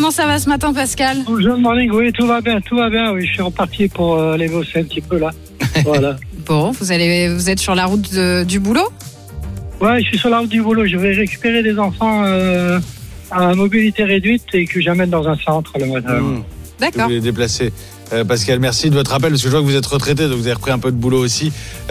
Comment ça va ce matin, Pascal? Good morning, oui, tout va bien, oui, je suis reparti pour aller bosser un petit peu là. Voilà. Bon, vous êtes sur la route du boulot? Ouais, je suis sur la route du boulot, je vais récupérer des enfants à mobilité réduite et que j'amène dans un centre le matin. D'accord. Vous les déplacer. Pascal, merci de votre appel, parce que je vois que vous êtes retraité, donc vous avez repris un peu de boulot aussi,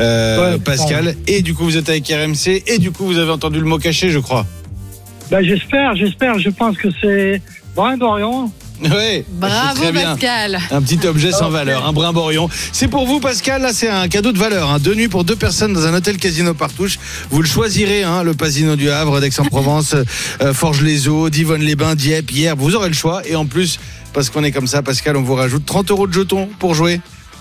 Pascal. Ouais. Et du coup, vous êtes avec RMC, et du coup, vous avez entendu le mot caché, je crois. J'espère, je pense que c'est Brimborion. Oui, bravo très bien. Pascal. Un petit objet sans valeur, un brimborion. C'est pour vous, Pascal, là c'est un cadeau de valeur, 2 nuits pour 2 personnes dans un hôtel Casino Partouche. Vous le choisirez, le Casino du Havre, d'Aix-en-Provence, Forges-les-Eaux, Divonne-les-Bains, Dieppe, Hyères. Vous aurez le choix, et en plus, parce qu'on est comme ça, Pascal, on vous rajoute 30 € de jetons pour jouer.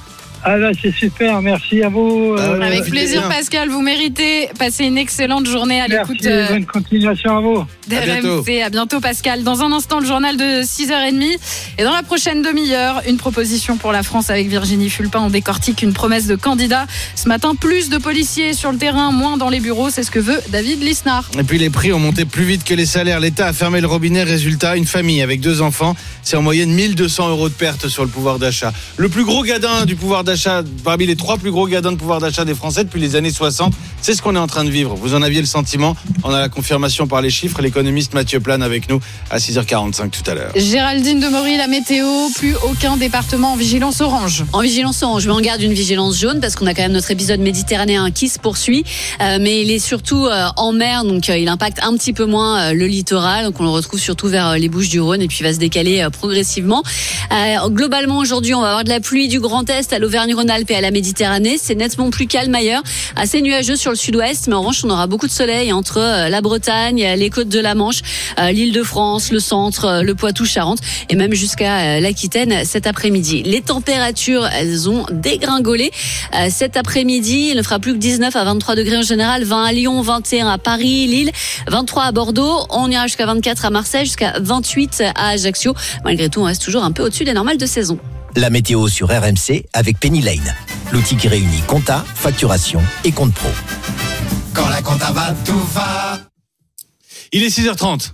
Ah là, c'est super, merci à vous. Avec plaisir, bien. Pascal, vous méritez. Passez une excellente journée à l'écoute. Bonne continuation à vous. d'RMC. À bientôt, Pascal. Dans un instant, le journal de 6h30. Et dans la prochaine demi-heure, une proposition pour la France avec Virginie Fulpin. On décortique une promesse de candidat. Ce matin, plus de policiers sur le terrain, moins dans les bureaux. C'est ce que veut David Lisnard. Et puis les prix ont monté plus vite que les salaires. L'État a fermé le robinet. Résultat, une famille avec 2 enfants, c'est en moyenne 1200 € de perte sur le pouvoir d'achat. Le plus gros gadin du pouvoir d'achat, parmi les 3 plus gros gadins de pouvoir d'achat des Français depuis les années 60, c'est ce qu'on est en train de vivre. Vous en aviez le sentiment, on a la confirmation par les chiffres. L'économiste Mathieu Plane avec nous à 6h45 tout à l'heure. Géraldine Demery, la météo, plus aucun département en vigilance orange. En vigilance orange, mais on garde une vigilance jaune parce qu'on a quand même notre épisode méditerranéen qui se poursuit, mais il est surtout en mer, donc il impacte un petit peu moins le littoral, donc on le retrouve surtout vers les Bouches-du-Rhône et puis il va se décaler progressivement. Globalement aujourd'hui, on va avoir de la pluie du Grand Est à l'Auvergne-Rhône-Alpes et à la Méditerranée. C'est nettement plus calme ailleurs, assez nuageux sur le sud-ouest, mais en revanche on aura beaucoup de soleil entre la Bretagne, les côtes de la Manche, l'Île-de-France, le centre, le Poitou-Charentes et même jusqu'à l'Aquitaine cet après-midi. Les températures, elles ont dégringolé cet après-midi. Il ne fera plus que 19 à 23 degrés en général, 20 à Lyon, 21 à Paris, Lille, 23 à Bordeaux. On ira jusqu'à 24 à Marseille, jusqu'à 28 à Ajaccio. Malgré tout, on reste toujours un peu au-dessus des normales de saison. La météo sur RMC avec Penny Lane, l'outil qui réunit compta, facturation et compte pro. Quand la compta va, tout va. Il est 6h30.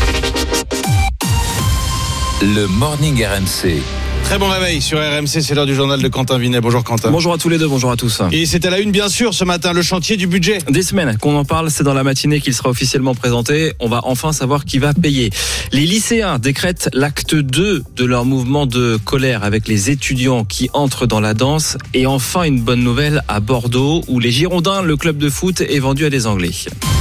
Le Morning RMC. Très bon réveil sur RMC, c'est l'heure du journal de Quentin Vinet. Bonjour Quentin. Bonjour à tous les deux, bonjour à tous. Et c'est à la une bien sûr ce matin, le chantier du budget. Des semaines qu'on en parle, c'est dans la matinée qu'il sera officiellement présenté. On va enfin savoir qui va payer. Les lycéens décrètent l'acte 2 de leur mouvement de colère avec les étudiants qui entrent dans la danse. Et enfin une bonne nouvelle à Bordeaux où les Girondins, le club de foot, est vendu à des Anglais.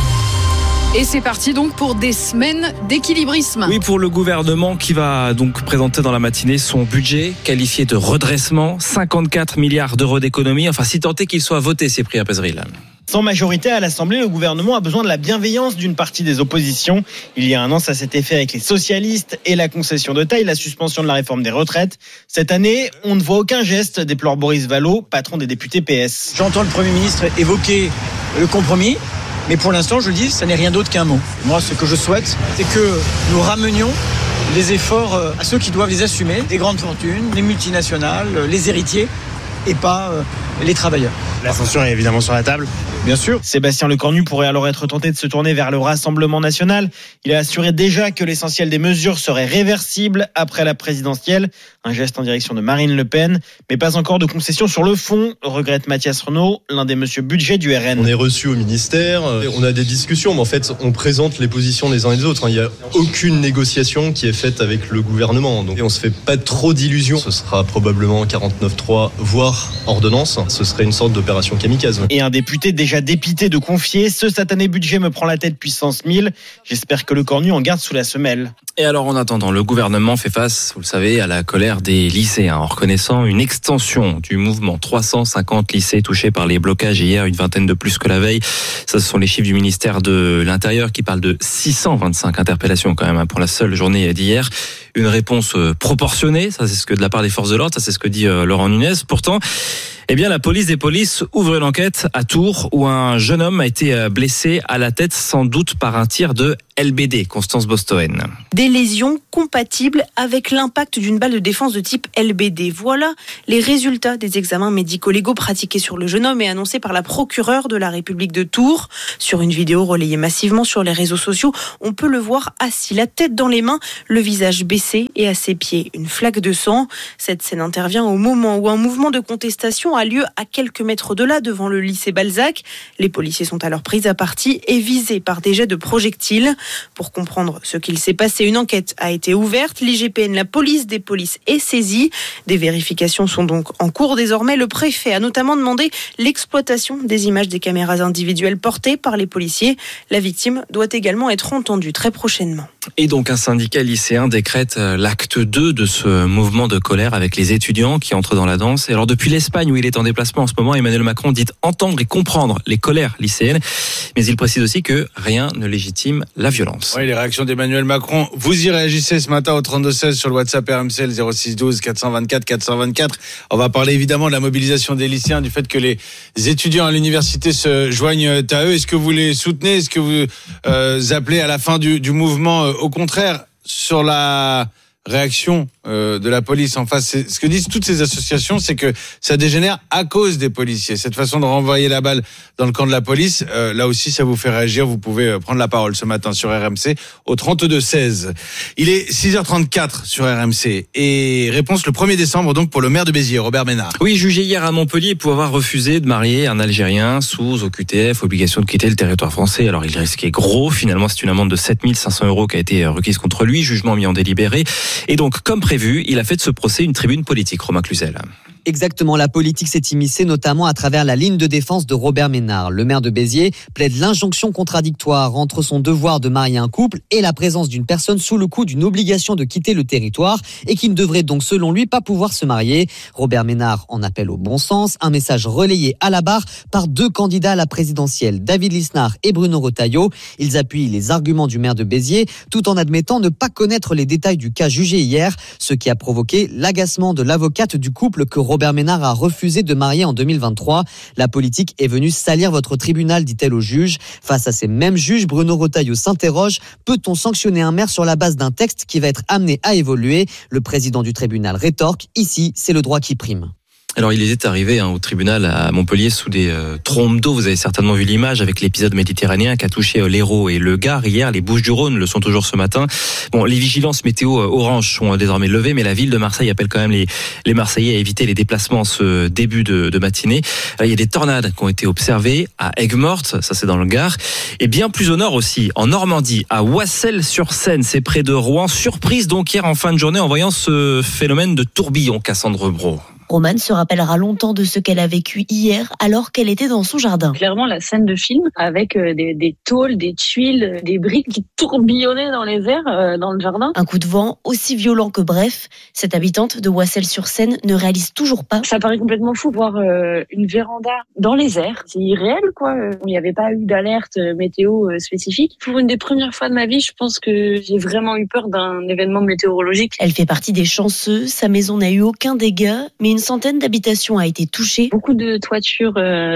Et c'est parti donc pour des semaines d'équilibrisme. Oui, pour le gouvernement qui va donc présenter dans la matinée son budget qualifié de redressement, 54 milliards d'euros d'économie, enfin si tant est qu'il soit voté, Cyprien Pézeril. Sans majorité à l'Assemblée, le gouvernement a besoin de la bienveillance d'une partie des oppositions. Il y a un an, ça s'était fait avec les socialistes et la concession de taille, la suspension de la réforme des retraites. Cette année, on ne voit aucun geste, déplore Boris Vallaud, patron des députés PS. J'entends le Premier ministre évoquer le compromis. Mais pour l'instant, je le dis, ça n'est rien d'autre qu'un mot. Moi, ce que je souhaite, c'est que nous ramenions les efforts à ceux qui doivent les assumer, les grandes fortunes, les multinationales, les héritiers, et pas les travailleurs. La censure est évidemment sur la table. Bien sûr. Sébastien Lecornu pourrait alors être tenté de se tourner vers le Rassemblement national. Il a assuré déjà que l'essentiel des mesures serait réversible après la présidentielle. Un geste en direction de Marine Le Pen, mais pas encore de concession sur le fond, regrette Mathias Renaud, l'un des monsieur budget du RN. On est reçu au ministère, on a des discussions, mais en fait, on présente les positions des uns et des autres. Il n'y a aucune négociation qui est faite avec le gouvernement. Donc, on ne se fait pas trop d'illusions. Ce sera probablement 49.3, voire ordonnance. Ce serait une sorte d'opération kamikaze. Et un député déjà dépité de confier, ce satané budget me prend la tête puissance 1000. J'espère que Lecornu en garde sous la semelle. Et alors en attendant, le gouvernement fait face, vous le savez, à la colère des lycéens en reconnaissant une extension du mouvement. 350 lycées touchés par les blocages hier, une vingtaine de plus que la veille. Ça, ce sont les chiffres du ministère de l'Intérieur qui parlent de 625 interpellations quand même pour la seule journée d'hier. Une réponse proportionnée, ça c'est ce que de la part des forces de l'ordre, ça c'est ce que dit Laurent Nunez. Pourtant, eh bien, la police des polices ouvre une enquête à Tours où un jeune homme a été blessé à la tête sans doute par un tir de LBD. Constance Bostoen. Des lésions compatibles avec l'impact d'une balle de défense de type LBD. Voilà les résultats des examens médico-légaux pratiqués sur le jeune homme et annoncés par la procureure de la République de Tours. Sur une vidéo relayée massivement sur les réseaux sociaux, on peut le voir assis, la tête dans les mains, le visage baissé et à ses pieds une flaque de sang. Cette scène intervient au moment où un mouvement de contestation a lieu à quelques mètres de là, devant le lycée Balzac. Les policiers sont alors pris à partie et visés par des jets de projectiles. Pour comprendre ce qu'il s'est passé, une enquête a été ouverte. L'IGPN, la police des polices, est saisie. Des vérifications sont donc en cours désormais. Le préfet a notamment demandé l'exploitation des images des caméras individuelles portées par les policiers. La victime doit également être entendue très prochainement. Et donc un syndicat lycéen décrète l'acte 2 de ce mouvement de colère avec les étudiants qui entrent dans la danse. Et alors depuis l'Espagne où il est en déplacement en ce moment, Emmanuel Macron dit entendre et comprendre les colères lycéennes. Mais il précise aussi que rien ne légitime la violence. Oui, les réactions d'Emmanuel Macron. Vous y réagissez ce matin au 32-16 sur le WhatsApp RMC, le 0612 424 424. On va parler évidemment de la mobilisation des lycéens, du fait que les étudiants à l'université se joignent à eux. Est-ce que vous les soutenez? Est-ce que vous appelez à la fin du mouvement? Au contraire, sur la réaction de la police en face, ce que disent toutes ces associations, c'est que ça dégénère à cause des policiers. Cette façon de renvoyer la balle dans le camp de la police, là aussi ça vous fait réagir. Vous pouvez prendre la parole ce matin sur RMC au 32-16. Il est 6h34 sur RMC et réponse le 1er décembre donc pour le maire de Béziers, Robert Ménard. Oui, jugé hier à Montpellier pour avoir refusé de marier un Algérien sous OQTF, obligation de quitter le territoire français. Alors il risquait gros, finalement c'est une amende de 7 500 € qui a été requise contre lui, jugement mis en délibéré. Et donc comme prévu, il a fait de ce procès une tribune politique, Romain Cluzel. Exactement, la politique s'est immiscée notamment à travers la ligne de défense de Robert Ménard. Le maire de Béziers plaide l'injonction contradictoire entre son devoir de marier un couple et la présence d'une personne sous le coup d'une obligation de quitter le territoire et qui ne devrait donc selon lui pas pouvoir se marier. Robert Ménard en appelle au bon sens, un message relayé à la barre par 2 candidats à la présidentielle, David Lisnard et Bruno Retailleau. Ils appuient les arguments du maire de Béziers tout en admettant ne pas connaître les détails du cas jugé hier, ce qui a provoqué l'agacement de l'avocate du couple que Robert Ménard a refusé de marier en 2023. La politique est venue salir votre tribunal, dit-elle au juge. Face à ces mêmes juges, Bruno Retailleau s'interroge. Peut-on sanctionner un maire sur la base d'un texte qui va être amené à évoluer? Le président du tribunal rétorque. Ici, c'est le droit qui prime. Alors il est arrivé au tribunal à Montpellier sous des trombes d'eau. Vous avez certainement vu l'image avec l'épisode méditerranéen qui a touché l'Hérault et le Gard hier. Les Bouches-du-Rhône le sont toujours ce matin. Bon, les vigilances météo orange sont désormais levées, mais la ville de Marseille appelle quand même les Marseillais à éviter les déplacements ce début de matinée. Il y a des tornades qui ont été observées à Aigues-Mortes, ça c'est dans le Gard, et bien plus au nord aussi, en Normandie, à Oissel-sur-Seine, c'est près de Rouen. Surprise donc hier en fin de journée en voyant ce phénomène de tourbillon, Cassandre Brault. Romane se rappellera longtemps de ce qu'elle a vécu hier alors qu'elle était dans son jardin. Clairement la scène de film avec des tôles, des tuiles, des briques qui tourbillonnaient dans les airs dans le jardin. Un coup de vent aussi violent que bref. Cette habitante de Oissel-sur-Seine ne réalise toujours pas. Ça paraît complètement fou voir une véranda dans les airs. C'est irréel quoi. Il n'y avait pas eu d'alerte météo spécifique. Pour une des premières fois de ma vie, je pense que j'ai vraiment eu peur d'un événement météorologique. Elle fait partie des chanceux. Sa maison n'a eu aucun dégât, mais une centaine d'habitations a été touchée. Beaucoup de toitures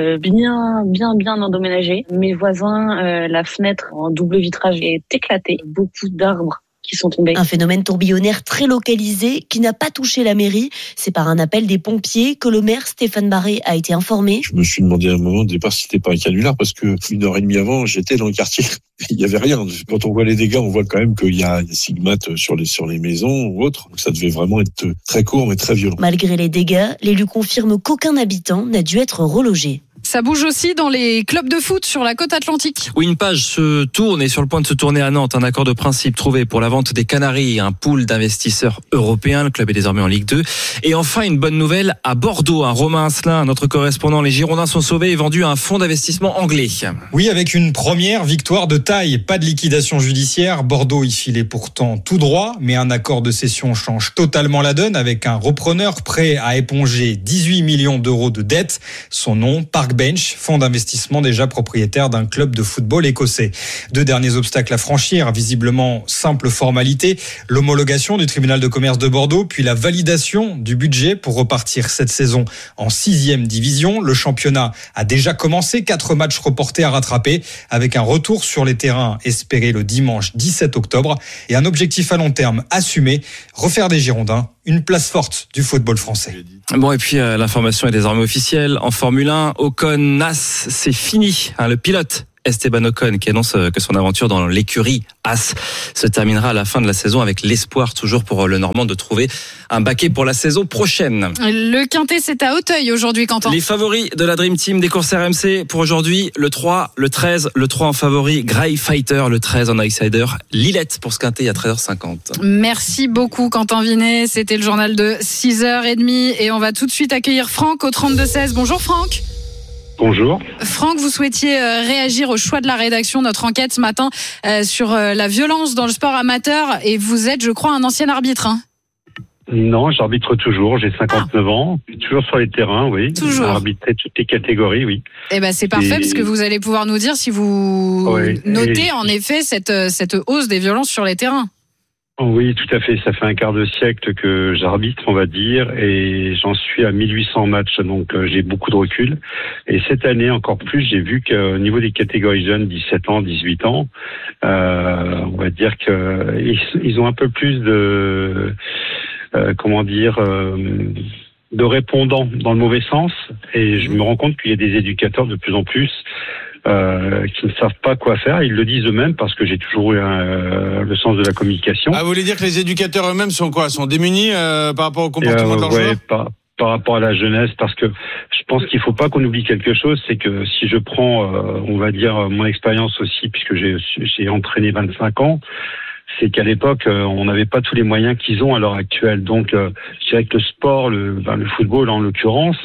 bien endommagées. Mes voisins, la fenêtre en double vitrage est éclatée. Beaucoup d'arbres qui sont tombés. Un phénomène tourbillonnaire très localisé qui n'a pas touché la mairie. C'est par un appel des pompiers que le maire Stéphane Barré a été informé. Je me suis demandé à un moment au départ si c'était pas un canular parce que 1h30 avant, j'étais dans le quartier. Il y avait rien. Quand on voit les dégâts, on voit quand même qu'il y a des stigmates sur les maisons ou autres. Donc ça devait vraiment être très court mais très violent. Malgré les dégâts, l'élu confirme qu'aucun habitant n'a dû être relogé. Ça bouge aussi dans les clubs de foot sur la côte atlantique. Oui, une page se tourne et sur le point de se tourner à Nantes. Un accord de principe trouvé pour la vente des Canaries, un pool d'investisseurs européens. Le club est désormais en Ligue 2. Et enfin, une bonne nouvelle à Bordeaux. Romain Asselin, notre correspondant. Les Girondins sont sauvés et vendus à un fonds d'investissement anglais. Oui, avec une première victoire de taille. Pas de liquidation judiciaire. Bordeaux y filait pourtant tout droit. Mais un accord de cession change totalement la donne avec un repreneur prêt à éponger 18 millions d'euros de dettes. Son nom, Parc Parkbench, fonds d'investissement déjà propriétaire d'un club de football écossais. 2 derniers obstacles à franchir, visiblement simple formalité, l'homologation du tribunal de commerce de Bordeaux, puis la validation du budget pour repartir cette saison en 6e division. Le championnat a déjà commencé, 4 matchs reportés à rattraper, avec un retour sur les terrains espéré le dimanche 17 octobre et un objectif à long terme assumé, refaire des Girondins une place forte du football français. Bon, et puis l'information est désormais officielle. En Formule 1, Ocon-As, c'est fini. Le pilote Esteban Ocon qui annonce que son aventure dans l'écurie As se terminera à la fin de la saison avec l'espoir toujours pour le Normand de trouver un baquet pour la saison prochaine. Le Quintet, c'est à Auteuil aujourd'hui, Quentin. Les favoris de la Dream Team des courses RMC pour aujourd'hui, le 3, le 13, le 3 en favori, Grey Fighter, le 13 en outsider, Lillette pour ce Quintet à 13h50. Merci beaucoup Quentin Vinet, c'était le journal de 6h30 et on va tout de suite accueillir Franck au 32-16. Bonjour Franck. Bonjour. Franck, vous souhaitiez réagir au choix de la rédaction, notre enquête ce matin sur la violence dans le sport amateur et vous êtes, je crois, un ancien arbitre. Non, j'arbitre toujours, j'ai 59 ans, toujours sur les terrains, oui. Toujours. J'arbitrerai toutes les catégories, oui. Eh ben c'est parfait parce que vous allez pouvoir nous dire si vous notez en effet cette hausse des violences sur les terrains. Oui, tout à fait. Ça fait un quart de siècle que j'arbitre, on va dire, et j'en suis à 1800 matchs, donc j'ai beaucoup de recul. Et cette année, encore plus, j'ai vu qu'au niveau des catégories jeunes, 17 ans, 18 ans, on va dire qu'ils ont un peu plus de, de répondants dans le mauvais sens. Et je me rends compte qu'il y a des éducateurs de plus en plus qui ne savent pas quoi faire. Ils le disent eux-mêmes parce que j'ai toujours eu le sens de la communication. Ah, vous voulez dire que les éducateurs eux-mêmes sont démunis par rapport au comportement de leurs joueurs ? Par rapport à la jeunesse, parce que je pense qu'il faut pas qu'on oublie quelque chose, c'est que si je prends, on va dire, mon expérience aussi, puisque j'ai entraîné 25 ans, c'est qu'à l'époque, on n'avait pas tous les moyens qu'ils ont à l'heure actuelle. Donc, je dirais que le sport, le football en l'occurrence,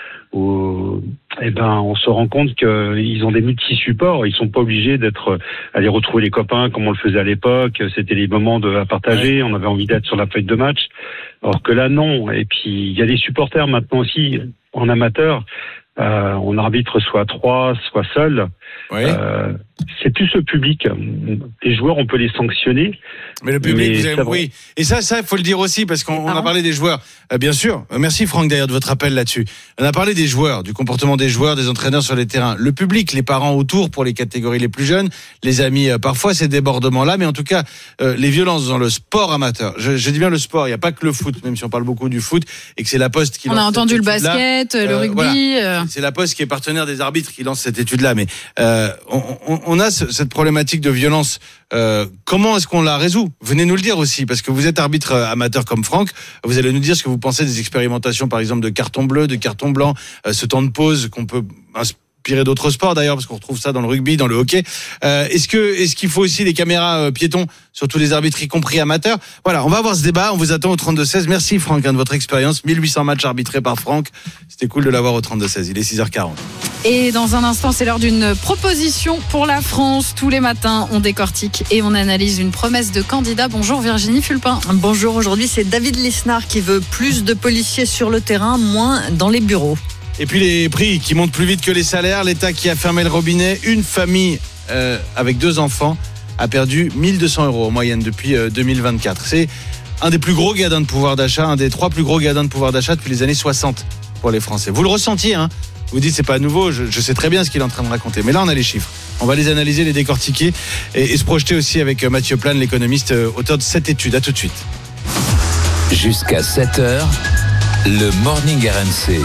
on se rend compte qu'ils ont des multi-supports. Ils sont pas obligés aller retrouver les copains comme on le faisait à l'époque. C'était des moments à partager. On avait envie d'être sur la feuille de match. Alors que là, non. Et puis, il y a des supporters maintenant aussi, en amateur. On arbitre soit à 3, soit seul. Oui. C'est plus le public. Les joueurs, on peut les sanctionner. Mais le public, vous avez compris. Et ça, il faut le dire aussi, parce qu'on a parlé des joueurs. Bien sûr. Merci Franck, d'ailleurs, de votre appel là-dessus. On a parlé des joueurs, du comportement des joueurs, des entraîneurs sur les terrains. Le public, les parents autour pour les catégories les plus jeunes, les amis, parfois, ces débordements-là. Mais en tout cas, les violences dans le sport amateur. Je dis bien le sport. Il n'y a pas que le foot, même si on parle beaucoup du foot, et que c'est la Poste qui lance. On a entendu le basket, le rugby. Voilà. C'est la Poste qui est partenaire des arbitres qui lance cette étude-là. Mais on a cette problématique de violence. Comment est-ce qu'on la résout ? Venez nous le dire aussi, parce que vous êtes arbitre amateur comme Franck. Vous allez nous dire ce que vous pensez des expérimentations, par exemple, de carton bleu, de carton blanc, ce temps de pause qu'on peut inspirer d'autres sports d'ailleurs, parce qu'on retrouve ça dans le rugby, dans le hockey. Est-ce qu'il faut aussi des caméras piétons sur tous les arbitres, y compris amateurs ? Voilà, on va avoir ce débat. On vous attend au 32-16. Merci Franck de votre expérience. 1800 matchs arbitrés par Franck. C'était cool de l'avoir au 32-16. Il est 6h40. Et dans un instant, c'est l'heure d'une proposition pour la France. Tous les matins, on décortique et on analyse une promesse de candidat. Bonjour Virginie Fulpin. Bonjour, aujourd'hui c'est David Lisnard qui veut plus de policiers sur le terrain, moins dans les bureaux. Et puis les prix qui montent plus vite que les salaires. L'État qui a fermé le robinet. Une famille avec 2 enfants a perdu 1 200 € en moyenne depuis 2024. C'est un des plus gros gadins de pouvoir d'achat, un des 3 plus gros gadins de pouvoir d'achat depuis les années 60 pour les Français. Vous le ressentiez, hein ? Vous dites c'est pas nouveau, je sais très bien ce qu'il est en train de raconter. Mais là on a les chiffres. On va les analyser, les décortiquer et se projeter aussi avec Mathieu Plane, l'économiste, auteur de cette étude. À tout de suite. Jusqu'à 7h, le Morning RMC.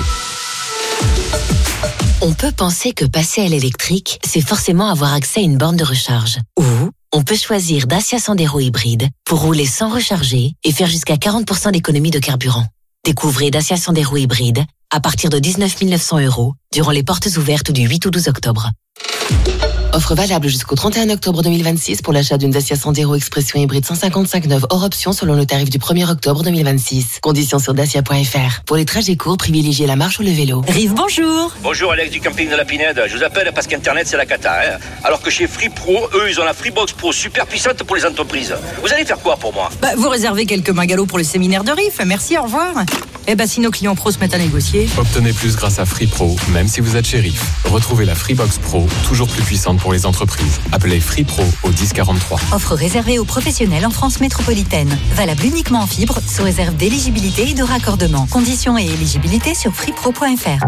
On peut penser que passer à l'électrique, c'est forcément avoir accès à une borne de recharge. Ou on peut choisir Dacia Sandero hybride pour rouler sans recharger et faire jusqu'à 40% d'économie de carburant. Découvrez Dacia Sandero hybride à partir de 19 900 € durant les portes ouvertes du 8 au 12 octobre. Offre valable jusqu'au 31 octobre 2026 pour l'achat d'une Dacia Sandero Expression hybride 155 neuve hors option selon le tarif du 1er octobre 2026. Conditions sur dacia.fr. Pour les trajets courts, privilégiez la marche ou le vélo. Rive, bonjour. Bonjour Alex du camping de la Pinède. Je vous appelle parce qu'Internet c'est la cata. Alors que chez Free Pro, eux ils ont la Freebox Pro super puissante pour les entreprises. Vous allez faire quoi pour moi ? Vous réservez quelques magalots pour le séminaire de Riff. Merci, au revoir. Si nos clients pros se mettent à négocier. Obtenez plus grâce à Free Pro, même si vous êtes shérif. Retrouvez la Freebox Pro, toujours plus puissante pour les entreprises. Appelez Free Pro au 1043. Offre réservée aux professionnels en France métropolitaine. Valable uniquement en fibre, sous réserve d'éligibilité et de raccordement. Conditions et éligibilité sur freepro.fr.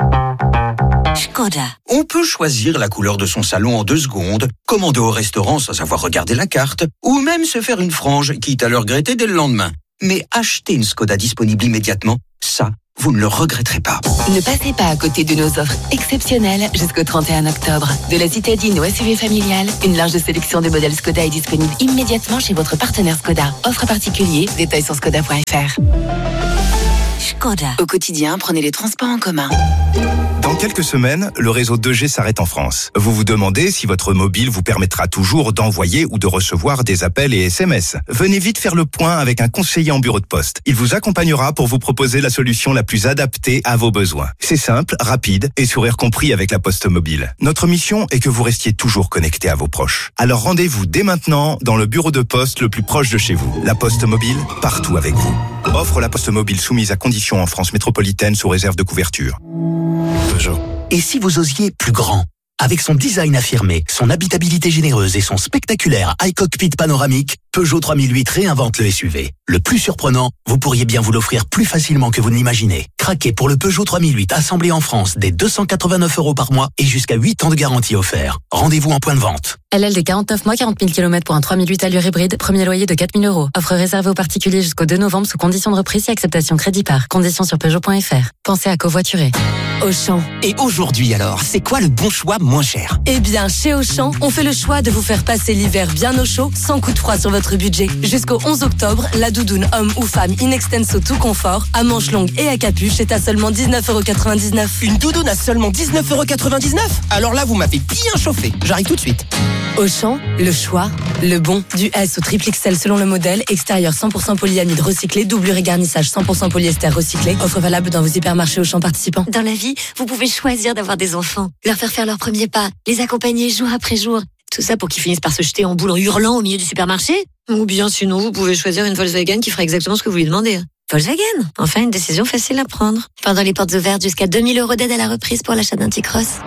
Škoda. On peut choisir la couleur de son salon en 2 secondes, commander au restaurant sans avoir regardé la carte, ou même se faire une frange, quitte à le regretter dès le lendemain. Mais acheter une Škoda disponible immédiatement, ça, vous ne le regretterez pas. Ne passez pas à côté de nos offres exceptionnelles jusqu'au 31 octobre. De la citadine au SUV familial, une large sélection de modèles Škoda est disponible immédiatement chez votre partenaire Škoda. Offre particulier, détails sur škoda.fr. Škoda. Au quotidien, prenez les transports en commun. Dans quelques semaines, le réseau 2G s'arrête en France. Vous vous demandez si votre mobile vous permettra toujours d'envoyer ou de recevoir des appels et SMS. Venez vite faire le point avec un conseiller en bureau de poste. Il vous accompagnera pour vous proposer la solution la plus adaptée à vos besoins. C'est simple, rapide et sourire compris avec la Poste Mobile. Notre mission est que vous restiez toujours connecté à vos proches. Alors rendez-vous dès maintenant dans le bureau de poste le plus proche de chez vous. La Poste Mobile, partout avec vous. Offre la Poste Mobile soumise à conditions en France métropolitaine sous réserve de couverture. Peugeot. Et si vous osiez plus grand? Avec son design affirmé, son habitabilité généreuse et son spectaculaire iCockpit panoramique, Peugeot 3008 réinvente le SUV. Le plus surprenant, vous pourriez bien vous l'offrir plus facilement que vous ne l'imaginez. Craquez pour le Peugeot 3008 assemblé en France dès 289 € par mois et jusqu'à 8 ans de garantie offert. Rendez-vous en point de vente. LL des 49 mois, 40 000 km pour un 3008 allure hybride, premier loyer de 4 000 €. Offre réservée aux particuliers jusqu'au 2 novembre sous conditions de reprise et acceptation crédit par. Conditions sur Peugeot.fr. Pensez à covoiturer. Auchan. Et aujourd'hui alors, c'est quoi le bon choix moins cher? Eh bien, chez Auchan, on fait le choix de vous faire passer l'hiver bien au chaud, sans coup de froid sur votre budget. Jusqu'au 11 octobre, la doudoune homme ou femme in extenso tout confort, à manches longues et à capuche est à seulement 19,99 €. Une doudoune à seulement 19,99 €? Alors là, vous m'avez bien chauffé. J'arrive tout de suite. Auchan, le choix, le bon. Du S au triple XL selon le modèle, extérieur 100% polyamide recyclé, doublure et garnissage 100% polyester recyclé. Offre valable dans vos hypermarchés Auchan participants. Dans la vie, vous pouvez choisir d'avoir des enfants, leur faire leurs premiers pas, les accompagner jour après jour. Tout ça pour qu'ils finissent par se jeter en boule en hurlant au milieu du supermarché. Ou bien sinon, vous pouvez choisir une Volkswagen qui fera exactement ce que vous lui demandez. Volkswagen, enfin une décision facile à prendre. Pendant les portes ouvertes, jusqu'à 2 000 € d'aide à la reprise pour l'achat d'un T-Cross.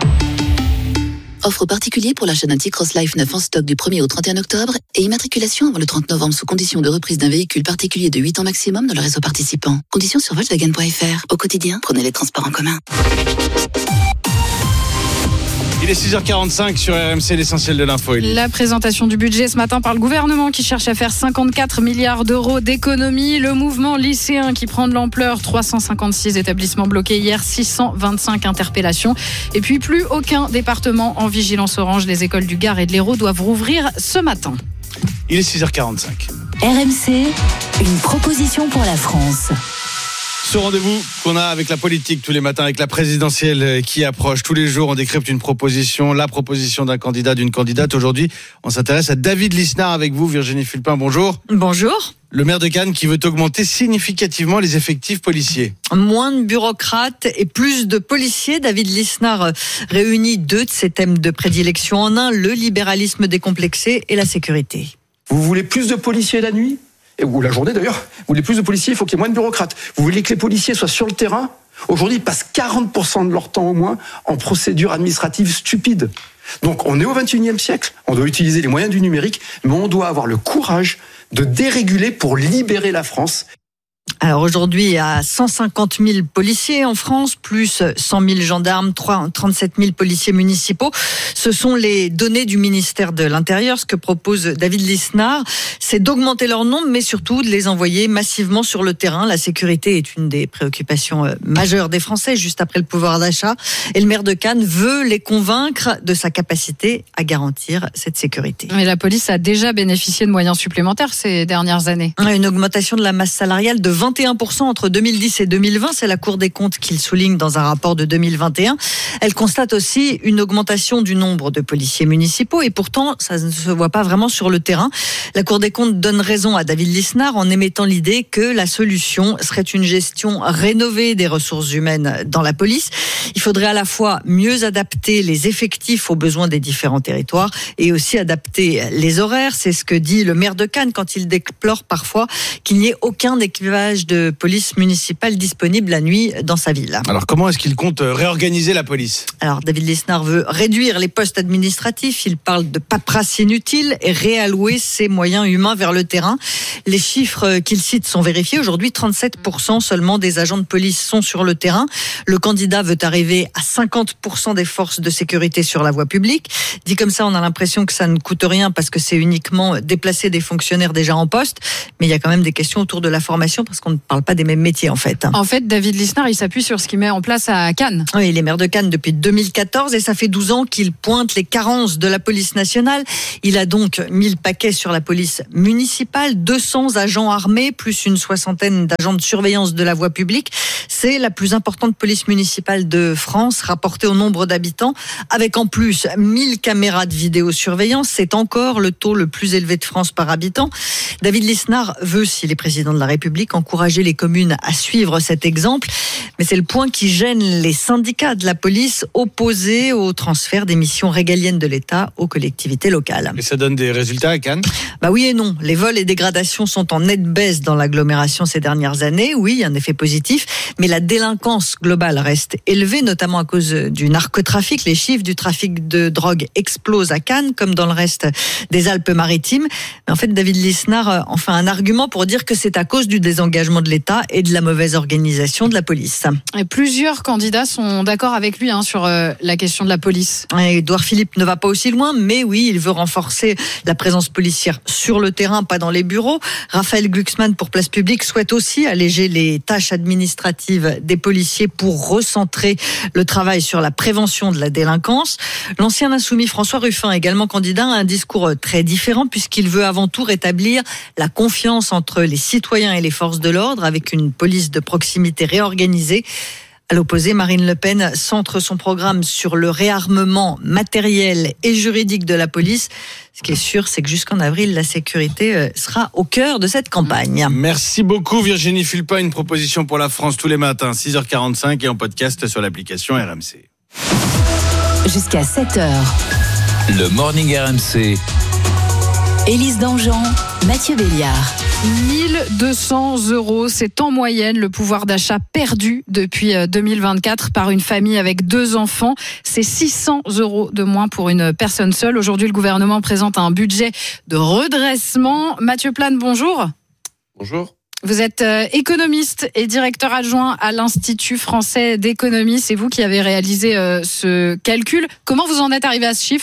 Offre particulier pour l'achat d'un T-Cross Life 9 en stock du 1er au 31 octobre et immatriculation avant le 30 novembre sous condition de reprise d'un véhicule particulier de 8 ans maximum dans le réseau participant. Conditions sur Volkswagen.fr. Au quotidien, prenez les transports en commun. Il est 6h45 sur RMC, l'essentiel de l'info. La présentation du budget ce matin par le gouvernement qui cherche à faire 54 milliards d'euros d'économies. Le mouvement lycéen qui prend de l'ampleur. 356 établissements bloqués hier, 625 interpellations. Et puis plus aucun département en vigilance orange. Les écoles du Gard et de l'Hérault doivent rouvrir ce matin. Il est 6h45. RMC, une proposition pour la France. Ce rendez-vous qu'on a avec la politique tous les matins, avec la présidentielle qui approche. Tous les jours, on décrypte une proposition, la proposition d'un candidat, d'une candidate. Aujourd'hui, on s'intéresse à David Lisnard avec vous, Virginie Fulpin. Bonjour. Bonjour. Le maire de Cannes qui veut augmenter significativement les effectifs policiers. Moins de bureaucrates et plus de policiers. David Lisnard réunit 2 de ses thèmes de prédilection en un, le libéralisme décomplexé et la sécurité. Vous voulez plus de policiers la nuit ? Ou la journée d'ailleurs, vous voulez plus de policiers, il faut qu'il y ait moins de bureaucrates. Vous voulez que les policiers soient sur le terrain ? Aujourd'hui, ils passent 40% de leur temps au moins en procédures administratives stupides. Donc on est au 21e siècle, on doit utiliser les moyens du numérique, mais on doit avoir le courage de déréguler pour libérer la France. Alors aujourd'hui, il y a 150 000 policiers en France, plus 100 000 gendarmes, 37 000 policiers municipaux. Ce sont les données du ministère de l'Intérieur. Ce que propose David Lisnard, c'est d'augmenter leur nombre, mais surtout de les envoyer massivement sur le terrain. La sécurité est une des préoccupations majeures des Français, juste après le pouvoir d'achat. Et le maire de Cannes veut les convaincre de sa capacité à garantir cette sécurité. Mais la police a déjà bénéficié de moyens supplémentaires ces dernières années. Une augmentation de la masse salariale de 21% entre 2010 et 2020, c'est la Cour des comptes qui le souligne dans un rapport de 2021. Elle constate aussi une augmentation du nombre de policiers municipaux et pourtant, ça ne se voit pas vraiment sur le terrain. La Cour des comptes donne raison à David Lisnard en émettant l'idée que la solution serait une gestion rénovée des ressources humaines dans la police. Il faudrait à la fois mieux adapter les effectifs aux besoins des différents territoires et aussi adapter les horaires. C'est ce que dit le maire de Cannes quand il déplore parfois qu'il n'y ait aucun équipage sièges de police municipale disponibles la nuit dans sa ville. Alors comment est-ce qu'il compte réorganiser la police ? Alors David Lisnard veut réduire les postes administratifs, il parle de paperasse inutile et réallouer ses moyens humains vers le terrain. Les chiffres qu'il cite sont vérifiés. Aujourd'hui, 37% seulement des agents de police sont sur le terrain. Le candidat veut arriver à 50% des forces de sécurité sur la voie publique. Dit comme ça, on a l'impression que ça ne coûte rien parce que c'est uniquement déplacer des fonctionnaires déjà en poste. Mais il y a quand même des questions autour de la formation parce qu'on ne parle pas des mêmes métiers en fait. En fait, David Lisnard, il s'appuie sur ce qu'il met en place à Cannes. Oui, il est maire de Cannes depuis 2014 et ça fait 12 ans qu'il pointe les carences de la police nationale. Il a donc mis le paquet sur la police municipale, 200 agents armés, plus une soixantaine d'agents de surveillance de la voie publique. C'est la plus importante police municipale de France, rapportée au nombre d'habitants, avec en plus 1000 caméras de vidéosurveillance. C'est encore le taux le plus élevé de France par habitant. David Lisnard veut, s'il est président de la République, encourager les communes à suivre cet exemple. Mais c'est le point qui gêne les syndicats de la police opposés au transfert des missions régaliennes de l'État aux collectivités locales. Et ça donne des résultats à Cannes ? Bah oui et non. Les vols et dégradations sont en nette baisse dans l'agglomération ces dernières années. Oui, il y a un effet positif. Mais la délinquance globale reste élevée, notamment à cause du narcotrafic. Les chiffres du trafic de drogue explosent à Cannes, comme dans le reste des Alpes-Maritimes. Mais en fait, David Lisnard en fait un argument pour dire que c'est à cause du désengagement de l'État et de la mauvaise organisation de la police. Et plusieurs candidats sont d'accord avec lui sur la question de la police. Édouard Philippe ne va pas aussi loin, mais oui, il veut renforcer la présence policière sur le terrain, pas dans les bureaux. Raphaël Glucksmann, pour Place Publique, souhaite aussi alléger les tâches administratives des policiers pour recentrer le travail sur la prévention de la délinquance. L'ancien insoumis François Ruffin, également candidat, a un discours très différent puisqu'il veut avant tout rétablir la confiance entre les citoyens et les forces de l'ordre avec une police de proximité réorganisée. À l'opposé, Marine Le Pen centre son programme sur le réarmement matériel et juridique de la police. Ce qui est sûr, c'est que jusqu'en avril, la sécurité sera au cœur de cette campagne. Merci beaucoup Virginie Fulpin. Une proposition pour la France tous les matins, 6h45 et en podcast sur l'application RMC. Jusqu'à 7h. Le Morning RMC. Élise Dangean, Mathieu Béliard. 1 200 €, c'est en moyenne le pouvoir d'achat perdu depuis 2024 par une famille avec 2 enfants. C'est 600 € de moins pour une personne seule. Aujourd'hui, le gouvernement présente un budget de redressement. Mathieu Plane, bonjour. Bonjour. Vous êtes économiste et directeur adjoint à l'Institut français d'économie. C'est vous qui avez réalisé ce calcul. Comment vous en êtes arrivé à ce chiffre ?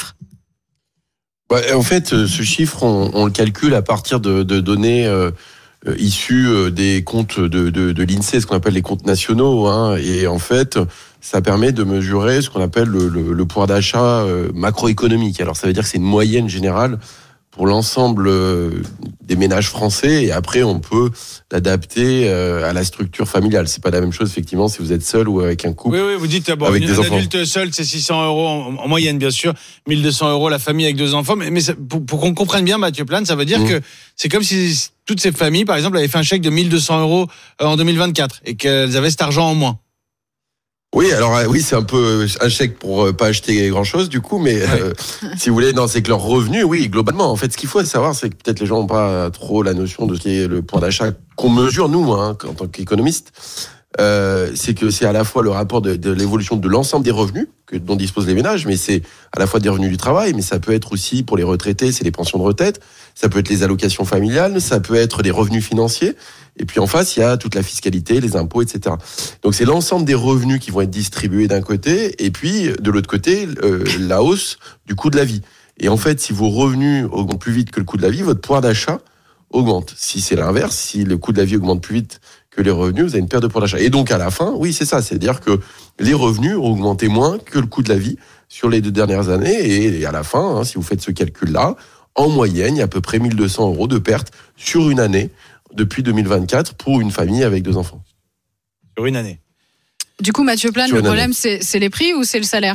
En fait, ce chiffre, on le calcule à partir de données issues des comptes de l'INSEE, ce qu'on appelle les comptes nationaux. Et en fait, ça permet de mesurer ce qu'on appelle le pouvoir d'achat macroéconomique. Alors, ça veut dire que c'est une moyenne générale pour l'ensemble des ménages français, et après on peut l'adapter à la structure familiale. C'est pas la même chose effectivement si vous êtes seul ou avec un couple. Oui, vous dites avec des enfants. Un adulte seul, c'est 600 € en moyenne bien sûr, 1 200 € la famille avec 2 enfants. Mais ça, pour qu'on comprenne bien, Mathieu Plane, ça veut dire que c'est comme si toutes ces familles, par exemple, avaient fait un chèque de 1 200 € en 2024 et qu'elles avaient cet argent en moins. Oui, alors oui, c'est un peu un chèque pour pas acheter grand-chose du coup, mais si vous voulez, non, c'est que leur revenu, oui, globalement, en fait, ce qu'il faut savoir, c'est que peut-être les gens n'ont pas trop la notion de ce qui est le pouvoir d'achat qu'on mesure nous, en tant qu'économistes. C'est que c'est à la fois le rapport de l'évolution de l'ensemble des revenus dont disposent les ménages, mais c'est à la fois des revenus du travail, mais ça peut être aussi pour les retraités, c'est les pensions de retraite, ça peut être les allocations familiales, ça peut être des revenus financiers, et puis en face, il y a toute la fiscalité, les impôts, etc. Donc c'est l'ensemble des revenus qui vont être distribués d'un côté, et puis de l'autre côté, la hausse du coût de la vie. Et en fait, si vos revenus augmentent plus vite que le coût de la vie, votre pouvoir d'achat augmente. Si c'est l'inverse, si le coût de la vie augmente plus vite que les revenus, vous avez une perte de pouvoir d'achat. Et donc à la fin, oui, c'est ça, c'est-à-dire que les revenus ont augmenté moins que le coût de la vie sur les 2 dernières années, et à la fin, si vous faites ce calcul-là, en moyenne, il y a à peu près 1 200 € de pertes sur une année depuis 2024 pour une famille avec 2 enfants. Sur une année. Du coup, Mathieu Plane, le problème, c'est les prix ou c'est le salaire ?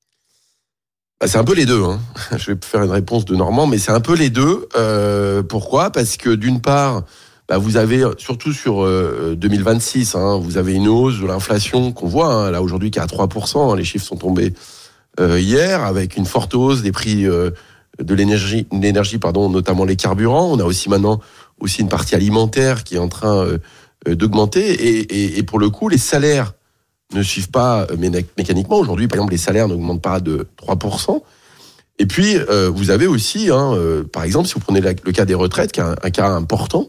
C'est un peu les deux. Je vais faire une réponse de Normand, mais c'est un peu les deux. Pourquoi ? Parce que d'une part, vous avez, surtout sur 2026, vous avez une hausse de l'inflation qu'on voit, là aujourd'hui qui est à 3%, les chiffres sont tombés hier, avec une forte hausse des prix de l'énergie, notamment les carburants. On a aussi maintenant une partie alimentaire qui est en train d'augmenter et pour le coup, les salaires ne suivent pas mécaniquement. Aujourd'hui, par exemple, les salaires n'augmentent pas de 3%. Et puis, vous avez aussi, par exemple, si vous prenez le cas des retraites, qui est un cas important,